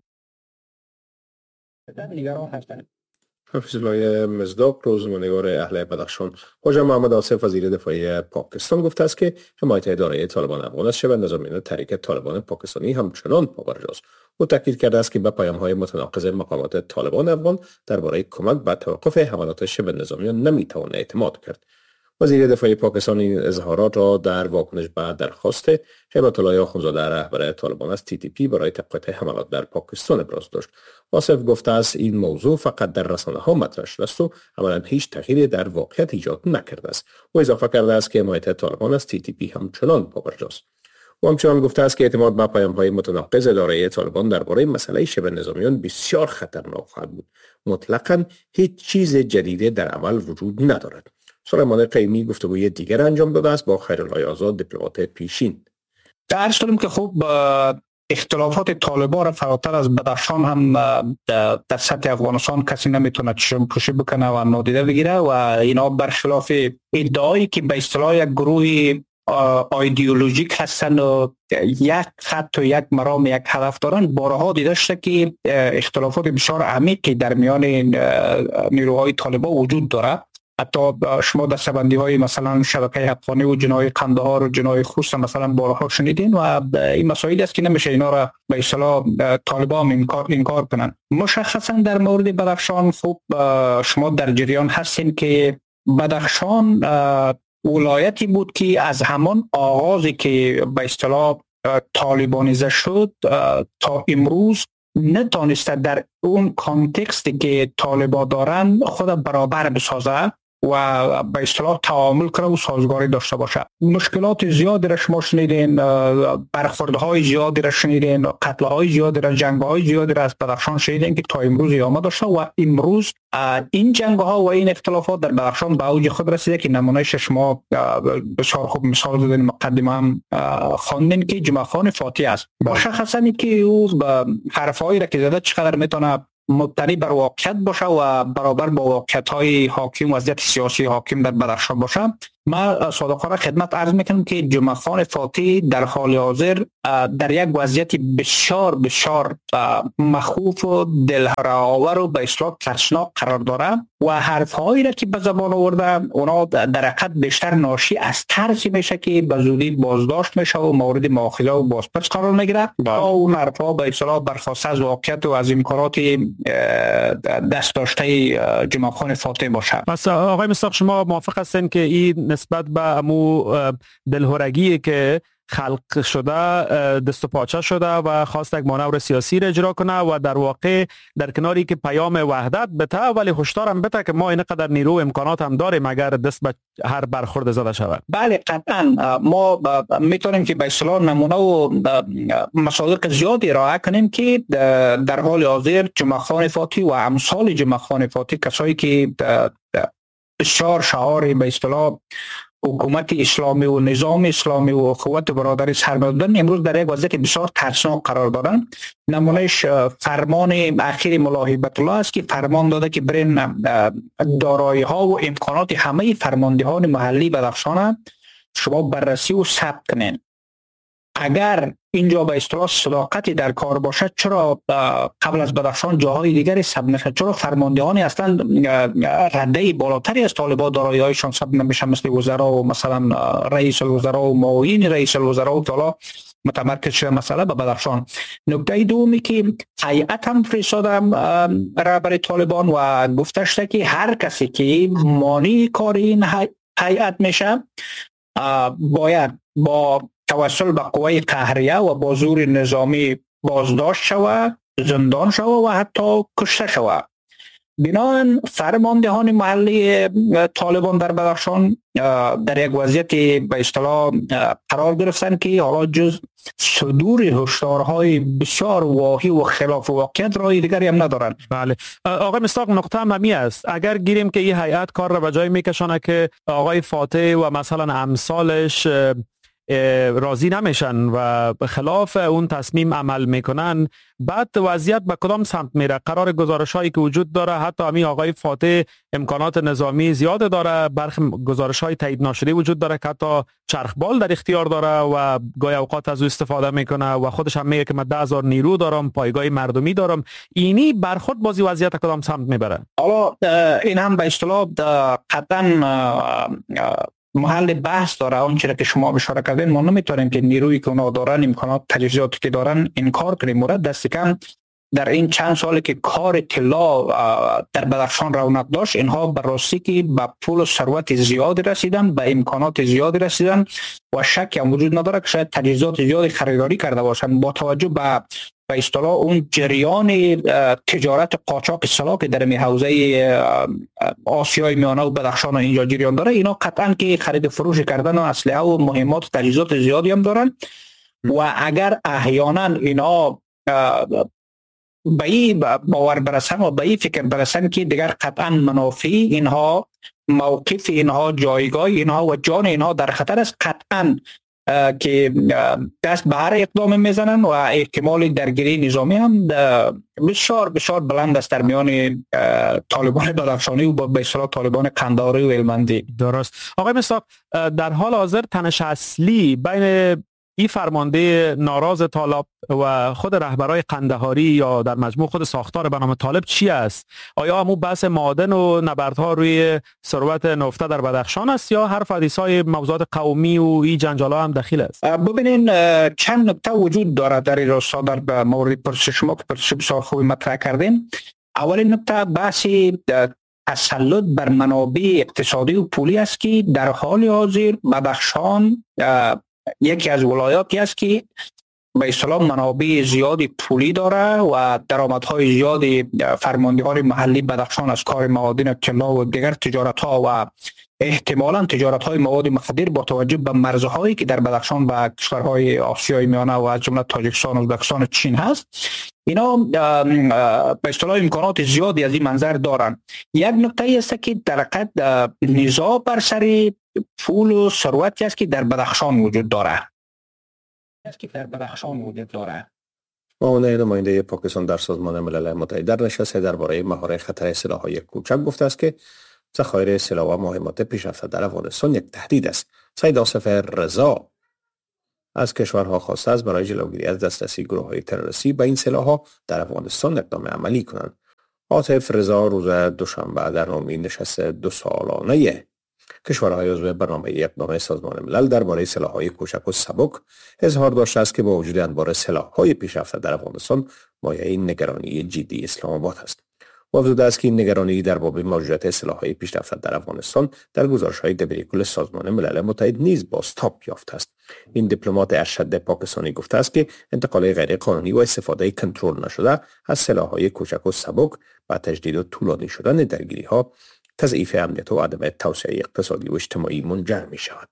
شدت نگران هستند. حافظ الله مصداق، روزنامه‌نگار اهل بدخشان. خواجه محمد آصف وزیر دفاع پاکستان گفته است که حمایت اداره طالبان افغان از شبه نظامیان تحریک طالبان پاکستانی همچنان پابرجاست. او تاکید کرده است که به پیام‌های متناقض مقامات طالبان افغان درباره کمک به توقف حملات شبه نظامیان نمی‌توان اعتماد کرد. وزیر دفاع پاکستان این اظهارات را در واکنش به درخواست هیبت الله آخونزاده رهبر طالبان از تی تی پی برای توقف حملات در پاکستان ابراز داشت. آصف گفته است این موضوع فقط در رسانه‌ها مطرح شده است و عملاً هیچ تغییری در واقعیت ایجاد نکرده است. او اضافه کرده است که حمایت طالبان از تی تی پی همچنان پابرجاست. او همچنان گفته است که اعتماد به پیام‌های متناقض اداره طالبان درباره مسئله شبه نظامیان بسیار خطرناک خواهد بود. مطلقاً هیچ چیز جدیدی در عمل وجود ندارد. سلیمان قیمی گفتگوی دیگر انجام داده است با خیرالله آزاد، دیپلمات پیشین. در کنیم که خوب اختلافات طالبان را فراتر از بدخشان هم در سطح افغانستان کسی نمیتونه چشم پوشی بکنه و نادیده بگیره و اینا برخلاف ادعایی که به اصطلاح یک گروه ایدئولوژیک هستند و یک خط و یک مرام یک هدف دارن، بارها دیده شده که اختلافات بسیار عمیقی در میان نیروهای طالبان وجود داره. حتی شما دستبندی های مثلا شبکه حقانی و جنای قندهار و جنای خوست مثلا بارها شنیدین و این مسائل است که نمیشه اینا را به اصطلاح طالبان انکار انکار کنن. مشخصا در مورد بدخشان خوب شما در جریان هستین که بدخشان ولایتی بود که از همان آغازی که به اصطلاح طالبانیزه شد تا امروز نتونسته در اون کانتکستی که طالبان دارن خود برابر بسازه و به اصطلاح تعامل کنه و سازگاری داشته باشه. مشکلات زیادی را شما شنیدین، برخوردهای زیادی را شنیدین، قتلهای زیادی را، جنگهای زیادی را از بدخشان شنیدین که تا امروز ادامه داشته و امروز این جنگها و این اختلافات در بدخشان به اوج خود رسیده که نمونهش شما بسیار خوب مثال زدین، مقدمه هم خواندین که جمعه خان فاتی است. مشخصا که او حرفهایی را که زده چقدر میتونه مبتنی بر واقعیت باشه و برابر با واقعیت های حاکم و وضعیت سیاسی حاکم در بدخشان باشه. ما صادقانه خدمت عرض میکنم که جمعه خان فاتی در حال حاضر در یک وضعیت بسیار بسیار مخوف و دلهره‌آور و به اصطلاح ترسناک قرار داره و حرفهایی را که به زبان آورده اونا در حقیقت بیشتر ناشی از ترسی میشه که به زودی بازداشت میشه و مورد مؤاخذه و بازپرس قرار میگیره تا اون حرفها به اصطلاح برخواسته از واقعیت و از امکانات دست داشته جمعه خان فاتی باشه. پس آقای مصداق شما موافق هستین که این نسبت به امو دلهرگی که خلق شده دست و پاچه شده و خواست یک مانور سیاسی را اجرا کنه و در واقع در کناری که پیام وحدت بته ولی هشدار هم بته که ما اینقدر نیرو امکانات هم داریم اگر دست به هر برخورد زده شود. بله قطعا ما میتونیم که به اصطلاح نمونه و مصادیق زیادی ارائه کنیم که در حال حاضر جمعه خان فاتی و امثال جمعه خان فاتی کسایی که بسیار شعار به اصطلاح حکومت اسلامی و نظام اسلامی و قوت برادری سر می‌دادن امروز در یک وضعیت بسیار ترسناک قرار دارن. نمونهش فرمان اخیر ملا هیبت الله است که فرمان داده که برین دارایی ها و امکانات همه فرماندهان محلی بدخشان شما بررسی و ثبت کنین. اگر اینجا به اصطلاح صداقتی در کار باشد چرا قبل از بدخشان جاهای دیگری ثبت نشد؟ چرا فرماندهانی اصلا رده بالاتری از طالبان دارایی‌هایشان ثبت نمیشه مثل وزرا و مثلا رئیس الوزراء و معاون رئیس الوزراء و حالا متمرکز شده مسئله به بدخشان. نکته دومی که هیئت هم فرستادم رهبر طالبان و گفته شده که هر کسی که مانع کار این هیئت میشه باید با توسل به قوه قهریه و با زور نظامی بازداشت شود، زندان شود و حتی کشته شود. بنابراین فرماندهان محلی طالبان در بدخشان در یک وضعیت به اصطلاح قرار گرفتن که حالا جز صدور هشدارهای بسیار واهی و خلاف واقعیت راه دیگری هم ندارن. بله آقای مصداق نقطه هم همی است. اگر گیریم که این هیئت کار را به جای میکشانه که آقای فاتح و مثلا امثالش راضی نمیشن و به خلاف اون تصمیم عمل میکنن، بعد وضعیت به کدام سمت میره؟ قرار گزارش هایی که وجود داره حتی همین آقای فاتح امکانات نظامی زیاد داره، برخی گزارش های تایید ناشده وجود داره که حتی چرخبال در اختیار داره و گاهی اوقات از او استفاده میکنه و خودش هم میگه که من ده هزار نیرو دارم، پایگاه مردمی دارم. اینی برخورد بازی وضعیت کدام سمت میبره؟ حالا این هم به اصطلاح قطعا محل بحث داره. اون چیزی که شما اشاره کردین ما نمیتونیم که نیرویی که اونا دارن، امکانات تجهیزاتی که دارن انکار کنیم. مورد دست کم در این چند سالی که کار طلا در بدخشان رونق داشت اینها به راستی که به پول و ثروت زیادی رسیدن، به امکانات زیادی رسیدن و شک هم وجود نداره که شاید تجهیزات زیادی خریداری کرده باشن با توجه به به اصطلاح اون جریان تجارت قاچاق سلاح که در می حوزه آسیای میانه و بدخشان اینجا جریان داره. اینا قطعا که خرید فروش کردن و اسلحه و مهمات و تجهیزات زیادی هم دارن و اگر احیانا اینا به این باور برسن و به این فکر برسن که دیگر قطعا منافع اینها، موقف اینها، جایگاه اینها و جان اینها در خطر است، قطعا که دست به هر اقدام میزنن و احتمال درگیری نظامی هم بسیار بسیار بلند است در میان طالبان بدخشانی و به اصطلاح طالبان قندهاری و هلمندی. درست. آقای مصداق در حال حاضر تنش اصلی بین این فرمانده ناراض طالب و خود رهبرای قندهاری یا در مجموع خود ساختار به نام طالب چی است؟ آیا همون بحث معادن و نبردها روی ثروت نفته در بدخشان است یا هر حدیث‌های موضوعات قومی و این جنجال‌ها هم دخیل است؟ ببینین چند نکته وجود داره در این راستا در مورد پرسش شما که پرسش بسیار خوبی مطرح کردین. اولین نکته بحث تسلط بر منابع اقتصادی و پولی است که در حال حاضر بدخشان یکی از ولایاتی است که به اصطلاح منابع زیادی پولی داره و درآمدهای زیادی فرماندهان محلی بدخشان از کار معادن طلا و دیگر تجارت ها و احتمالاً تجارت های مواد مخدر با توجه به مرزهایی که در بدخشان و کشورهای آسیای میانه و از جمله تاجیکستان، ازبکستان و چین هست، اینا به اصطلاح امکانات زیادی از این منظر دارن. یک نکته ای است که در حقیقت نزاع بر سر پول و ثروتی است که در بدخشان وجود داره. است که در بدخشان وجود داره. معاون نماینده پاکستان در سازمان ملل متحد در نشست درباره مهار خطر سلاح‌های کوچک گفته است که ذخایر سلاح و مهمات پیشرفته در افغانستان یک تهدید است. سید آصف رضا از کشورها خواسته است برای جلوگیری از دسترسی گروه‌های تروریستی به این سلاح‌ها در افغانستان اقدام عملی کنند. عاطف رضا روز دوشنبه در نومین نشست دو سالانه کشورهای عضو برنامه اقدام سازمان ملل درباره سلاح‌های کوچک و سبک اظهار داشته است که با وجود انبار سلاح‌های پیشرفته در افغانستان مایه نگرانی جدی اسلام آباد است. و افزوده است که این نگرانی در باب موجودیت سلاح‌های پیشرفته در افغانستان در گزارش‌های دبیرکل سازمان ملل متحد نیز بازتاب یافته است. این دیپلمات ارشد پاکستانی گفته است که انتقال غیر قانونی و استفاده کنترل نشده از سلاح‌های کوچک و سبک و تجدید و طولانی شدن درگیری‌ها تضعیف امنیت و عدم توسعه اقتصادی و اجتماعی منجر می شود.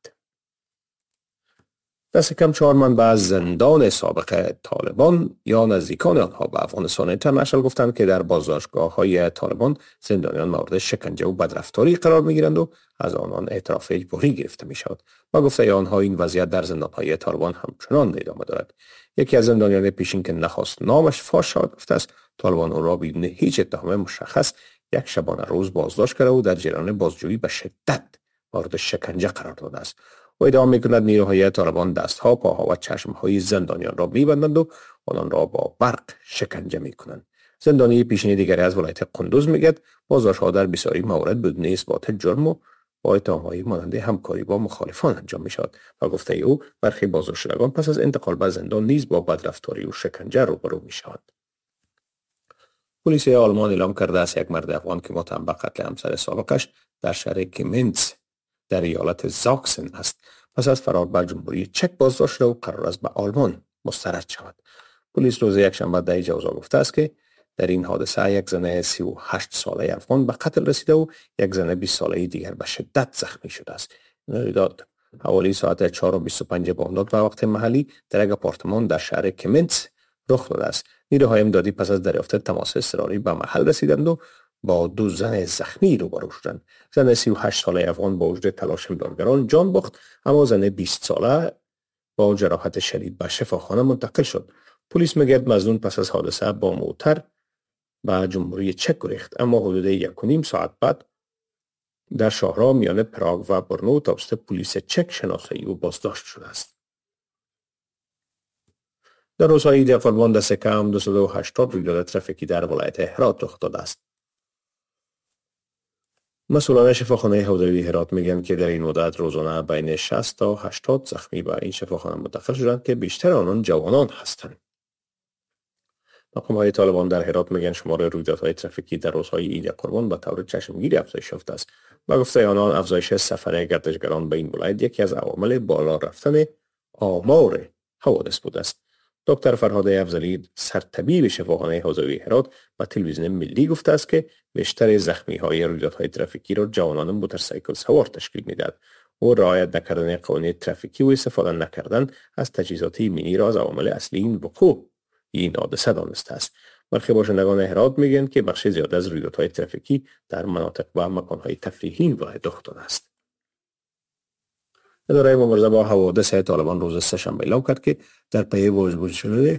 دست کم چهار منبع از زندان سابق طالبان یا نزدیکان آنها به افغانستان اینترنشنال گفتند که در بازداشتگاه های طالبان زندانیان مورد شکنجه و بدرفتاری قرار می گیرند و از آنان اعتراف اجباری گرفته می شود. با گفته آنها این وضعیت در زندان های طالبان همچنان ادامه دارد. یکی از زندانیان پیشین که نخواست نامش فاش شود گفته است طالبان او را بدون هیچ اتهام مشخص یک شبانه روز بازداشت کرده و در جریان بازجویی به شدت مورد شکنجه قرار داده است. و ادعا می‌کند نیروهای طالبان دستها، پاها و چشمهای زندانیان را می‌بندند و آنان را با برق شکنجه می‌کنند. زندانی پیشین دیگری از ولایت قندوز میگوید بازداشت‌ها در بسیاری موارد بدون اثبات جرم و با اتهام‌های مانند همکاری با مخالفان انجام می‌شود و گفته او برخی بازداشتگان پس از انتقال به زندان نیز با بدرفتاری و شکنجه روبرو می‌شوند. پلیس آلمان اعلام کرده است یک مرد افغان که متهم به قتل همسر سابقش در شهر کمنز در ایالت زاکسن است پس از فرار به جمهوری چک بازداشت شده و قرار است به آلمان مسترد شود. پلیس روز یکشنبه در جوزا گفته است که در این حادثه یک زن سی و هشت ساله افغان به قتل رسیده و یک زن بیست ساله دیگر به شدت زخمی شده است. رویداد حوالی ساعت چهار و بیست و پنج بامداد و وقت محلی در یک آپارتمان در شهر کمنز رخ داده است. نیروهای امدادی پس از دریافت تماس اضطراری به محل رسیدند و با دو زن زخمی روبرو شدند. زن سی و هشت ساله افغان با وجود تلاش امدادگران جان باخت، اما زن بیست ساله با جراحت شدید به شفاخانه منتقل شد. پلیس میگوید مظنون پس از حادثه با موتر به جمهوری چک گریخت، اما حدود یک و نیم ساعت بعد در شاهراه میان پراگ و برنو توسط پلیس چک شناسایی و بازداشت شده است. در روزهای عید قربان دست کم دویست و هشتاد رویداد ترافیکی در ولایت هرات رخ داده است. مسئولان شفاخانه حوزوی هرات میگن که در این مدت روزانه بین شصت تا هشتاد زخمی به این شفاخانه منتقل شدند که بیشتر آنان جوانان هستند. مقام‌های طالبان در هرات میگن شمار رویدادهای ترافیکی در روزهای عید قربان به طور چشمگیری افزایش یافته است. با گفته آنان افزایش سفر گردشگران به این ولایت یکی از عوامل بالا رفتن آمار حوادث بوده است. دکتر فرهاد افضلی سرطبیب شفاخانه حوزوی هرات به تلویزیون ملی گفته است که بیشتر زخمی های رویدادهای ترافیکی را جوانان موتورسیکل سوار تشکیل میدهد. او رعایت نکردن قوانین ترافیکی و استفاده نکردن از تجهیزات ایمنی را از عوامل اصلی این وقوع این حادثه دانسته است. برخی باشندگان هرات میگن که بخش زیاد از رویدادهای ترافیکی در مناطق و مکانهای تفریحی ولایت رخ داده است. اداره مبارزه با حوادث طالبان روز سه‌شنبه اعلام کرد که در پی واژگون شده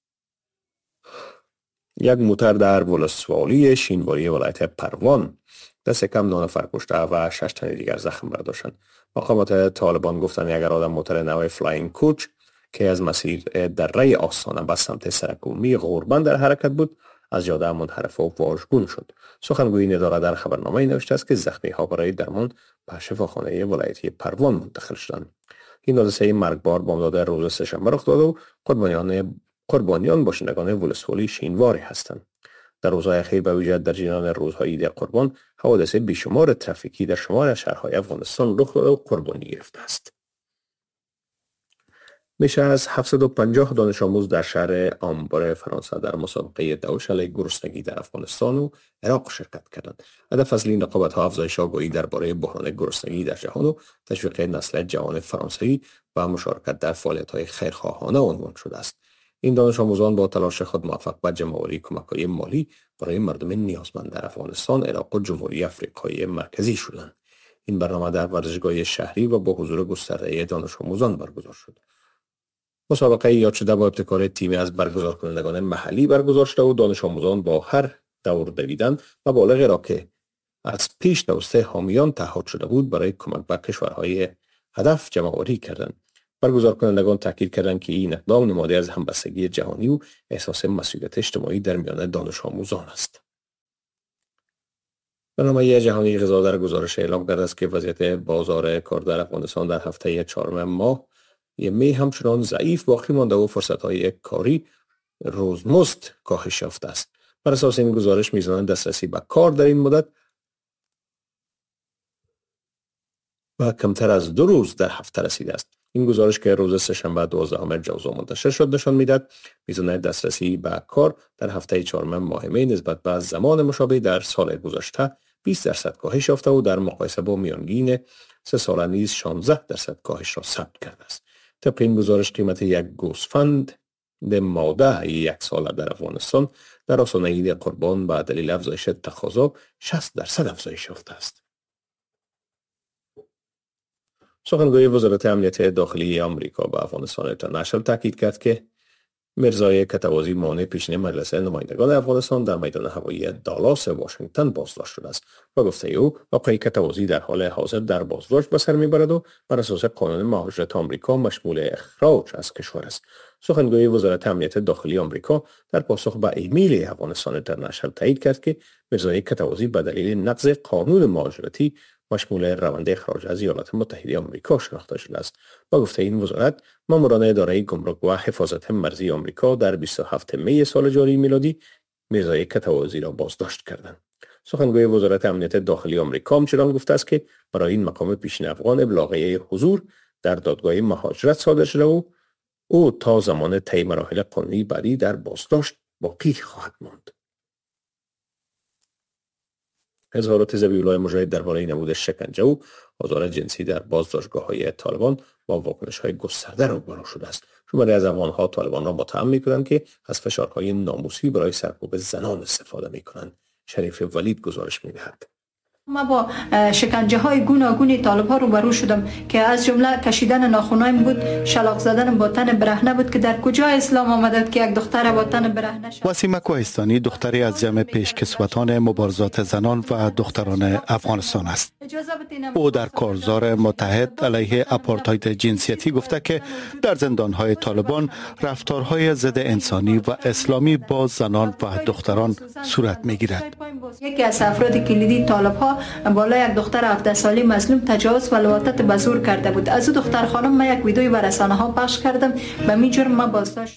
یک موتر در ولسوالی شینواری ولایت پروان دست کم دو نفر کشته و شش تن دیگر زخم برداشتند. مقامات طالبان گفتند یک آدم موتر نوع فلاینگ کوچ که از مسیر دره آستانه به سمت سرک عمومی غوربند در حرکت بود از جاده منحرف و واژگون شد. سخنگوی اداره در خبرنامه نوشته است که زخمی ها برای درمان به شفاخانه ولایتی پروان منتقل شدند. این حادثه مرگبار بامداد روز سه‌شنبه رخ داده و قربانیان قربانیان باشندگان ولسوالی شینواری هستند. در روزهای اخیر به ویژه در جریان روزهای عید قربان حوادث بیشمار ترافیکی در شمال شهرهای افغانستان رخ داده و قربانی گرفته است. بیش از هفتصد و پنجاه دانش آموز در شهر آمبور فرانسه در مسابقه دوش علیه گرسنگی در افغانستان و عراق شرکت کردند. هدف اصلی این رقابت‌ها افزایش آگاهی درباره بحران گرسنگی در جهان و تشویق نسل جوان فرانسوی و مشارکت در فعالیت‌های خیرخواهانه عنوان شده است. این دانش آموزان با تلاش خود موفق به جمع‌آوری کمک‌های مالی برای مردم نیازمند در افغانستان، عراق و جمهوری آفریقای مرکزی شدند. این برنامه در ورزشگاه شهری و با حضور گسترده دانش آموزان برگزار شد. مسابقه یاد شده با ابتکار تیمی از برگزار کنندگان محلی برگزار شده و دانش آموزان با هر دور دویدن و بالغ را که از پیش توسط حامیان تعهد شده بود برای کمک به کشورهای هدف جمع‌آوری کردند. برگزار کنندگان تاکید کردند که این اقدام نماده از همبستگی جهانی و احساس مسئولیت اجتماعی در میان دانش آموزان است. برنامه جهانی غذا در گزارش اعلام کرده است که وضعیت بازار کار در افغانستان در هفته چهارم ماه می همچنان ضعیف باقی مانده و فرصت‌های کاری روزمزد کاهش یافته است. بر اساس این گزارش میزان دسترسی به کار در این مدت و کمتر از دو روز در هفته رسیده است. این گزارش که روز سه‌شنبه دوازدهم ژوئن منتشر شد نشان می‌دهد میزان دسترسی به کار در هفته چهارم ماه می نسبت به زمان مشابه در سال گذشته بیست درصد کاهش یافته و در مقایسه با میانگین سه ساله نیز شانزده درصد کاهش را ثبت کرده است. طبق این گزارش قیمت یک گوسفند ماده یک ساله در افغانستان در آستانه عید قربان به دلیل افزایش تقاضا شصت درصد افزایش یافته است. سخنگوی وزارت امنیت داخلی آمریکا به افغانستان اینترنشنال تاکید کرد که مرزای کتوازی مانع پیشین مجلس نمایندگان افغانستان در میدان هوایی دالاس واشنگتن بازداشت شده است و گفته او آقای کتوازی در حال حاضر در بازداشت به سر میبرد و بر اساس قانون مهاجرت آمریکا مشمول اخراج از کشور است. سخنگوی وزارت امنیت داخلی آمریکا در پاسخ به ایمیل افغانستان اینترنشنال تایید کرد که مرزای کتوازی به دلیل نقض قانون مهاجرتی مشمول روند اخراج از ایالات متحده آمریکا شناخته شده است. با گفته این وزارت، ماموران اداره گمرک و حفاظت مرزی آمریکا در بیست و هفتم می سال جاری میلادی میرزای کتوازی را بازداشت کردند. سخنگوی وزارت امنیت داخلی آمریکا همچنان گفته است که برای این مقام پیشین افغان ابلاغیه حضور در دادگاه مهاجرت صادر شده و او تا زمان طی مراحل قانونی بعدی در بازداشت باقی خواهد ماند. اظهارات ذبیح‌الله مجاهد درباره نمود شکنجه و آزار جنسی در بازداشتگاه‌های طالبان با واکنش‌های گسترده روبرو شده است. شماری از افغان‌ها طالبان را متهم می‌کنند که از فشارهای ناموسی برای سرکوب زنان استفاده می‌کنند. شریف ولید گزارش می‌دهد. ما با شکنجه های گوناگون طالب ها روبرو شدم که از جمله کشیدن ناخونایم بود، شلاق زدن با تن برهنه بود که در کجا اسلام آمده که یک دختر با تن برهنه شد. وسیمه کوهستانی دختری از جمع پیشکسوتان مبارزات زنان و دختران افغانستان است. او در کارزار متحد علیه آپارتاید جنسیتی گفته که در زندان‌های طالبان رفتارهای ضد انسانی و اسلامی با زنان و دختران صورت می‌گیرد. یکی از افراد کلیدی طالب‌ها بالای یک دختر هفده ساله مظلوم تجاوز و لواطت به زور کرده بود. از او دختر خانم ما یک ویدیوی بر رسانه‌ها پخش کردم، به می جرم ما بازداشت.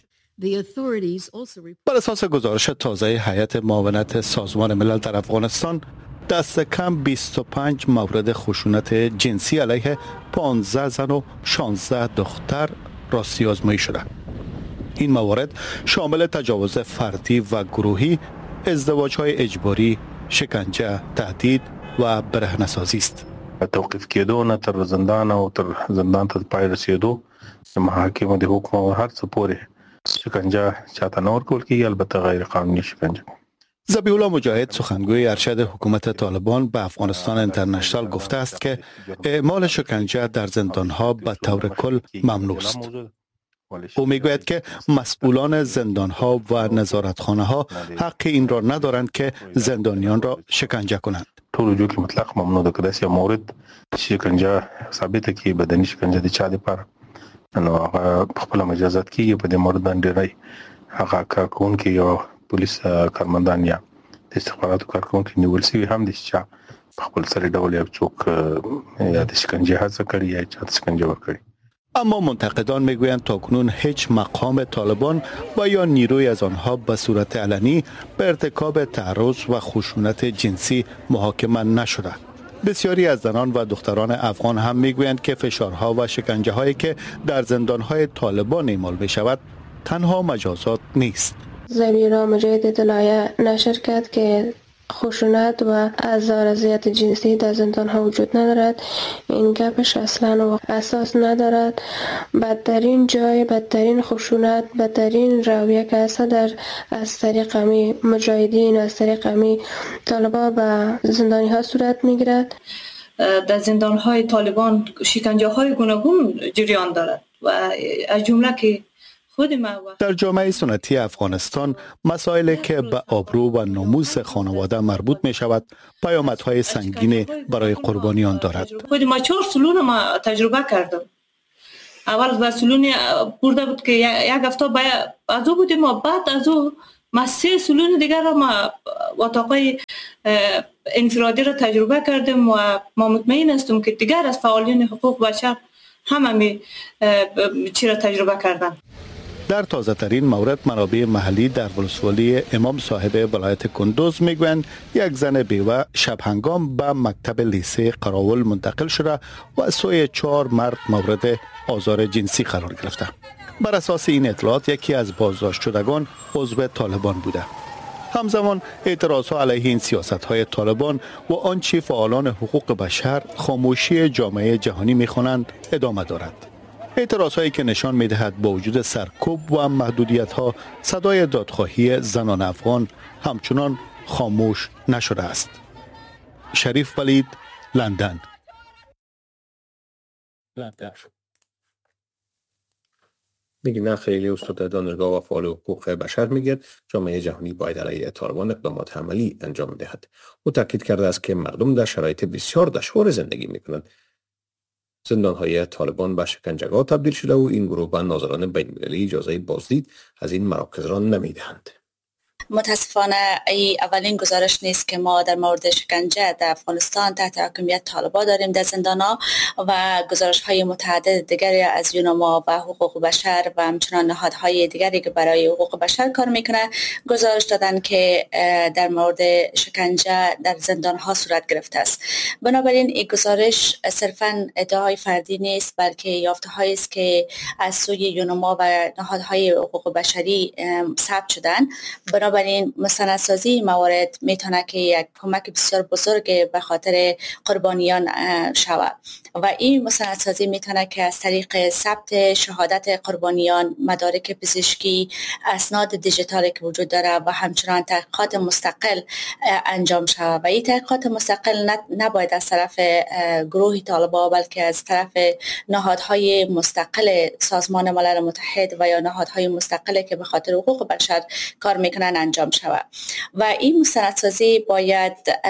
بر اساس گزارش تازه هیئت معاونت سازمان ملل در افغانستان، دست کم بیست و پنج مورد خشونت جنسی علیه پانزده زن و شانزده دختر راستی آزمایی شده. این موارد شامل تجاوز فردی و گروهی، ازدواج‌های اجباری، شکنجه، تهدید و برهنه‌سازی است. توقیف کېدو نه تر زندان او تر زندان ته پای رسیدو محاکمه د حکم او هر څه پورې شکنجه چاته نه ورکول کېږي، البته غیر قانوني شکنجه. ذبیح‌الله مجاهد سخنگوی ارشد حکومت طالبان به افغانستان اینترنشنال گفته است که اعمال شکنجه در زندان‌ها به طور کل ممنوع است. او میگوید که مسئولان زندان‌ها و نظارتخانه‌ها حق این را ندارند که زندانیان را شکنجه کنند. ټول جو کې مطلق ممنوع ده که داسې مورد شکنجه ثابته کې بدني شکنجه د چا لپاره نو هغه په خپل مجازات کېږي. په دې مورد باندې ډېری هغه کارکوونکي یا پولیس کارمندان یا د استخباراتو کارکوونکي نیول شوي هم دي چې په خپل سري ډول یا څوک یا د شکنجه هڅه کړې یا چا ته شکنجه ورکړې. اما منتقدان میگویند تاکنون هیچ مقام طالبان و یا نیروی از آنها به صورت علنی به ارتکاب تعرض و خشونت جنسی محاکمه نشده. بسیاری از زنان و دختران افغان هم میگویند که فشارها و شکنجه هایی که در زندانهای طالبان اعمال می شود تنها مجازات نیست. زبیرا مجید اطلاعیه نشر کرد که خشونت و آزار اذیت جنسی در زندان ها وجود ندارد. این گپش اصلا اساس ندارد. بدترین جای بدترین خشونت بدترین رویه که اصلا در از طریق امی مجاهدین از طریق امی طالبان به زندانی ها صورت میگیرد. در زندان های طالبان شکنجه های گوناگون جریان دارد و از جمله که در جامعه سنتی افغانستان مسائلی که به آبرو و ناموس خانواده مربوط می شود پیامدهای سنگین برای قربانیان دارد. خود ما چهار سلون ما تجربه کردم. اول با سلون برده بود که یک هفته از او بودیم و بعد از او ما سه سلون دیگر را ما اتاقای انفرادی را تجربه کردیم و ما مطمئن هستم که دیگر از فعالین حقوق بشر هم همی چی را تجربه کردن. در تازه ترین مورد منابع محلی در ولسوالی امام صاحب ولایت کندوز میگویند یک زن بیوه شب هنگام به مکتب لیسه قراول منتقل شده و از سوی چهار مرد مورد آزار جنسی قرار گرفته. بر اساس این اطلاعات یکی از بازداشت شدگان عضو طالبان بوده. همزمان اعتراضها علیه این سیاست‌های طالبان و آنچه فعالان حقوق بشر خاموشی جامعه جهانی می‌خوانند ادامه دارد. اعتراضهایی که نشان می‌دهد با وجود سرکوب و محدودیت‌ها صدای دادخواهی زنان افغان همچنان خاموش نشده است. شریف ولید، لندن. لندن. میگه نه خیلی استاد دانشگاه و فعال حقوق بشر میگه جامعه جهانی باید علیه طالبان اقدامات عملی انجام دهد. او تاکید کرده است که مردم در شرایط بسیار دشوار زندگی میکنند. زندانهای طالبان به شکنجهگاه تبدیل شده و این گروه به ناظران بین‌المللی اجازه بازدید از این مراکز را نمیدهند. متاسفانه ای اولین گزارش نیست که ما در مورد شکنجه در افغانستان تحت حاکمیت طالبان داریم در زندان‌ها و گزارش های متعدد دیگری از یونما و حقوق بشر و همچنان نهادهای دیگری که برای حقوق بشر کار میکنه گزارش دادن که در مورد شکنجه در زندان‌ها صورت گرفته است. بنابراین این گزارش صرفاً ادعای فردی نیست بلکه یافته‌هایی است که از سوی یونما و نهادهای حقوق بشری ثبت شدن. بنابراین مستندسازی موارد میتونه که یک کمک بسیار بزرگ به خاطر قربانیان شود و این مستندسازی میتونه که از طریق ثبت شهادت قربانیان، مدارک پزشکی، اسناد دیجیتالی که وجود داره و همچنان تحقیقات مستقل انجام شود و این تحقیقات مستقل نباید از طرف گروه طالبان بلکه از طرف نهادهای مستقل سازمان ملل متحد و یا نهادهای مستقل که به خاطر حقوق بشر کار میکنن انجام شود و این مستندسازی باید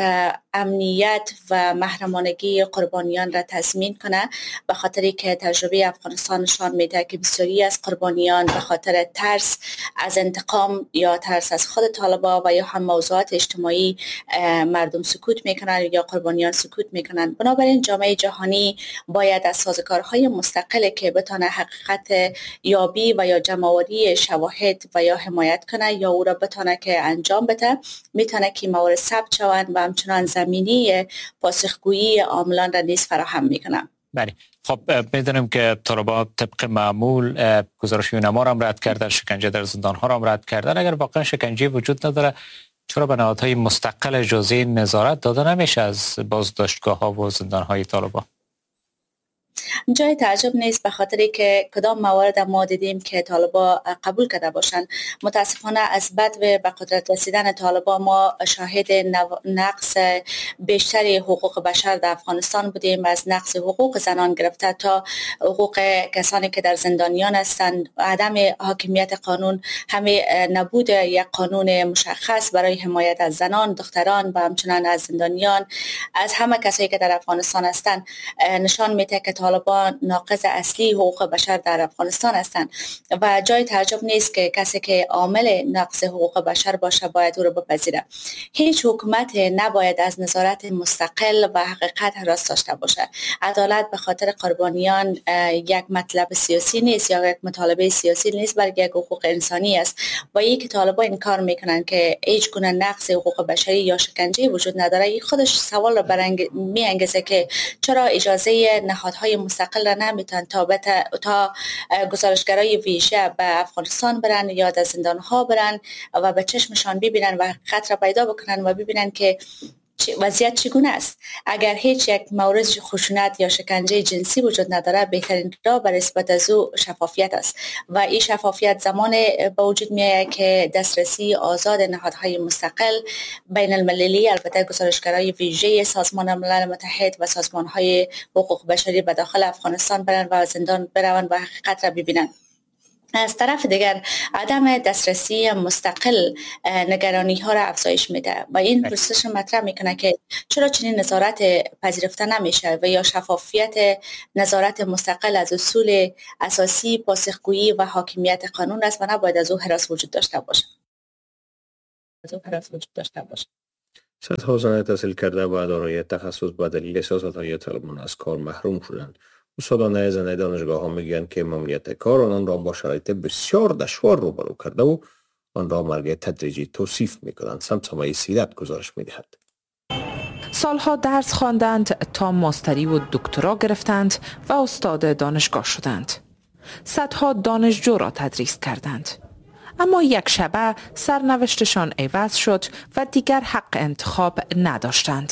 امنیت و محرمانگی قربانیان را تضمین کنه به خاطری که تجربه افغانستان نشان میده که بسیاری از قربانیان به خاطر ترس از انتقام یا ترس از خود طالبان و یا هم موضوعات اجتماعی مردم سکوت میکنن یا قربانیان سکوت میکنن. بنابراین جامعه جهانی باید از سازوکارهای مستقل که بتونه حقیقت یابی و یا جمع‌آوری شواهد و یا حمایت کنه یا او را بتونه که انجام بده میتونه که موارد ثبت شوند و همچنان زمینی پاسخگویی عاملان را نیز فراهم میکنه. بله، خب میدونیم که طالبان طبق معمول گزارش یونما را هم رد کردن، شکنجه در زندان ها را هم رد کردن. اگر واقعا شکنجه وجود نداره چرا به نهادهای مستقل جز این نظارت داده نمیشه از بازداشتگاه ها و زندان های طالبان؟ جای تعجب نیست به خاطری که کدام موارد ما دیدیم که طالبان قبول کرده باشند. متاسفانه از بعد به قدرت رسیدن طالبان ما شاهد نقص بیشتری حقوق بشر در افغانستان بودیم، از نقص حقوق زنان گرفته تا حقوق کسانی که در زندانیان هستند، عدم حاکمیت قانون، همه نبود یک قانون مشخص برای حمایت از زنان، دختران و همچنان از زندانیان، از همه کسایی که در افغانستان هستند نشان میده که طالبان ناقض اصلی حقوق بشر در افغانستان هستند و جای تعجب نیست که کسی که عامل نقض حقوق بشر باشه باید او را بپذیره. هیچ حکومت نباید از نظارت مستقل و حقیقت هراس داشته باشه. عدالت به خاطر قربانیان یک مطلب سیاسی نیست یا یک مطالبه سیاسی نیست، بلکه یک حقوق انسانی است و این که طالبان این کار میکنن که هیچ گونه نقض حقوق بشری یا شکنجه وجود نداره، این خودش سوال را برانگ... میانگیزه که چرا اجازه نهادهای مستقل را نمیتونن تا بت... تا گزارشگرای ویژه به افغانستان برن یا در زندان ها برن و به چشمشان ببینن و حقیقت را پیدا بکنن و ببینن که وضعیت چگونه است. اگر هیچ یک مورد خشونت یا شکنجه جنسی وجود نداره، بهترین راه برای اثبات از او شفافیت است و این شفافیت زمان به وجود میآید که دسترسی آزاد نهادهای مستقل بین المللی، البته گزارشگرای ویژه سازمان ملل متحد و سازمانهای حقوق بشری به داخل افغانستان برن و زندان بروند و حقیقت را ببینند. از طرف دیگر عدم دسترسی مستقل نگرانی ها را افزایش میده و این پرسش مطرح میکنه که چرا چنین نظارت پذیرفته نمیشه و یا شفافیت نظارت مستقل از اصول اساسی پاسخگویی و حاکمیت قانون است و نباید از او هراس وجود داشته باشه. از او هراس وجود داشته باشه. صدها زن تحصیل کرده و دارای تخصص به دلیل سیاست‌های طالبان از کار محروم شدند. استادان زن دانشگاه ها میگویند که ممنوعیت کار آنان را با شرایط بسیار دشوار روبرو کرده و آن را مرگ تدریجی توصیف میکنند. سمسامه سیرت گزارش میدهد. سالها درس خواندند تا ماستری و دکترا گرفتند و استاد دانشگاه شدند. صدها دانشجو را تدریس کردند. اما یک شبه سرنوشتشان عوض شد و دیگر حق انتخاب نداشتند.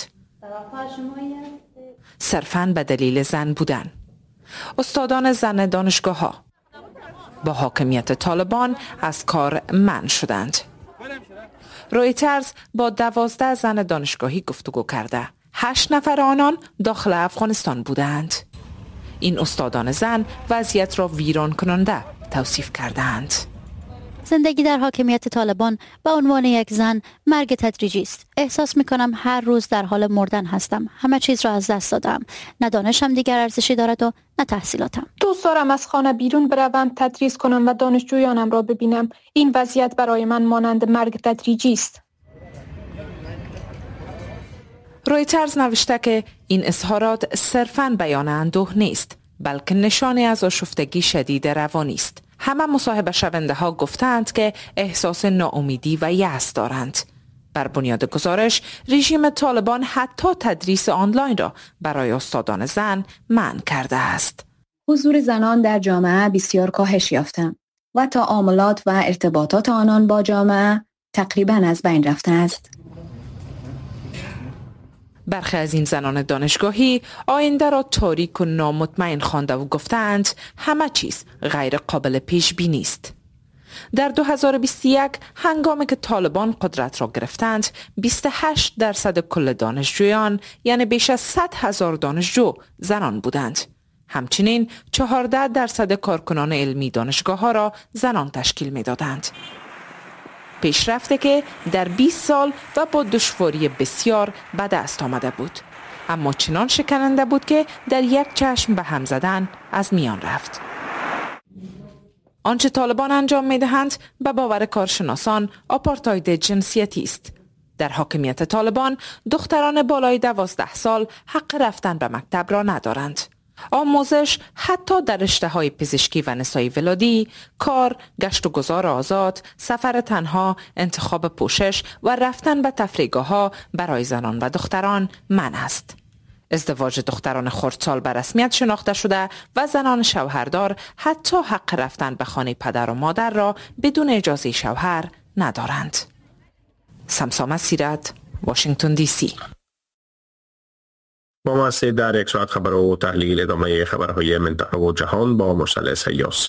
صرفاً به دلیل زن بودن. استادان زن دانشگاه ها با حاکمیت طالبان از کار منع شدند. رویترز با دوازده زن دانشگاهی گفتگو کرده. هشت نفر آنان داخل افغانستان بودند. این استادان زن وضعیت را ویران کننده توصیف کردند. زندگی در حاکمیت طالبان به عنوان یک زن مرگ تدریجی است. احساس میکنم هر روز در حال مردن هستم. همه چیز را از دست دادم. نه دانشم دیگر ارزشی دارد و نه تحصیلاتم. دوست دارم از خانه بیرون بروم، تدریس کنم و دانشجویانم را ببینم. این وضعیت برای من مانند مرگ تدریجی است. رویترز نوشته که این اظهارات صرفاً بیان اندوه نیست، بلکه نشانه از آشفتگی شدید روانی است. همه مصاحبه شونده ها گفتند که احساس ناامیدی و یأس دارند. بر بنیاد گزارش، رژیم طالبان حتی تدریس آنلاین را برای استادان زن منع کرده است. حضور زنان در جامعه بسیار کاهش یافته و تعاملات و ارتباطات آنان با جامعه تقریباً از بین رفته است. برخی از این زنان دانشگاهی آینده را تاریک و نامطمئن خوانده و گفتند همه چیز غیر قابل پیش بینی است. در دو هزار و بیست و یک هنگامی که طالبان قدرت را گرفتند، بیست و هشت درصد کل دانشجویان یعنی بیش از صد هزار دانشجو زنان بودند. همچنین چهارده درصد کارکنان علمی دانشگاه ها را زنان تشکیل می دادند. پیشرفته که در بیست سال و با دشواری بسیار به دست آمده بود، اما چنان شکننده بود که در یک چشم به هم زدن از میان رفت. آنچه طالبان انجام می‌دهند به باور کارشناسان آپارتاید جنسیتی است. در حاکمیت طالبان دختران بالای دوازده سال حق رفتن به مکتب را ندارند. آموزش حتی در رشته‌های پزشکی و نسایی ولادی، کار، گشت و گذار آزاد، سفر تنها، انتخاب پوشش و رفتن به تفریحگاه‌ها برای زنان و دختران منع است. ازدواج دختران خردسال به رسمیت شناخته شده و زنان شوهردار حتی حق رفتن به خانه پدر و مادر را بدون اجازه شوهر ندارند. سمسامه سیرت، واشنگتن دی سی. با ما هستید در یک ساعت خبر و تحلیل ادامه خبرهای منطقه و جهان با مرسل سیاس.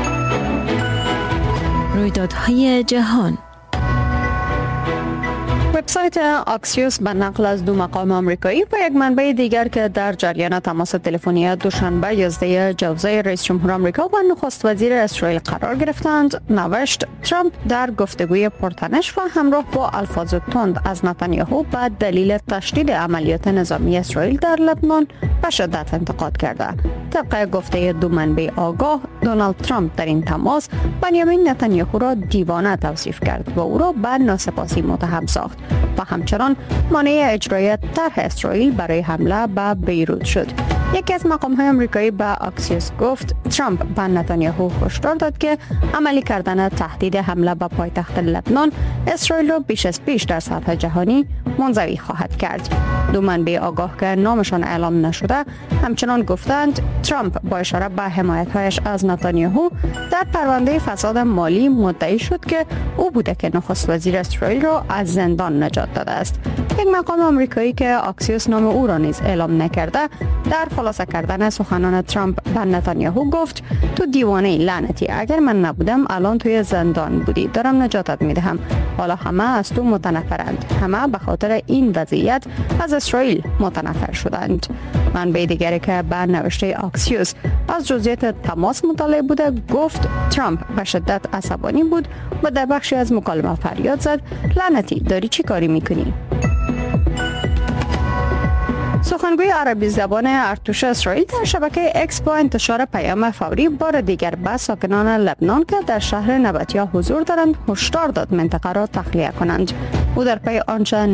رویدادهای جهان. وبسایت آکسیوس به نقل از دو مقام آمریکایی و یک منبع دیگر که در جریان تماس تلفنی دوشنبه یازده جوزای رئیس جمهور آمریکا و نخست وزیر اسرائیل قرار گرفتند نوشت ترامپ در گفتگوی پرتنش و همراه با الفاظ تند از نتانیاهو به دلیل تشدید عملیات نظامی اسرائیل در لبنان به شدت انتقاد کرده. طبق گفته دو منبع آگاه، دونالد ترامپ در این تماس بنیامین نتانیاهو را دیوانه توصیف کرد و او را به ناسپاسی متهم ساخت و همچنان مانع اجرای طرح اسرائیل برای حمله به بیروت شد. یکی از مقام‌های آمریکایی به آکسیوس گفت ترامپ به نتانیاهو هشدار داد که عملی کردن تهدید حمله به پایتخت لبنان اسرائیل را بیش از پیش در سطح جهانی منزوی خواهد کرد. دو منبع آگاه که نامشان اعلام نشده همچنان گفتند ترامپ با اشاره به حمایت‌هایش از نتانیاهو در پرونده فساد مالی مدعی شد که او بوده که نخست وزیر اسرائیل را از زندان نجات داده است. یک مقام آمریکایی که آکسیوس نام او را نیز اعلام نکرده در خلاصه کردن سخنان ترامپ به نتانیاهو گفت تو دیوانه لعنتی، اگر من نبودم الان توی زندان بودی، دارم نجاتت میدهم. حالا همه از تو متنفرند، همه به خاطر این وضعیت از اسرائیل متنفر شدند. منبع دیگری که به نوشته آکسیوس از جزئیات تماس مطلع بوده گفت ترامپ به شدت عصبانی بود و در بخشی از مکالمه فریاد زد لعنتی داری چی کاری میکنی؟ سخنگوی عربی زبان ارتش اسرائیل در شبکه اکس با انتشار پیام فوری بار دیگر به ساکنان لبنان که در شهر نبطیه حضور دارند هشدار داد منطقه را تخلیه کنند. او در پی آنچه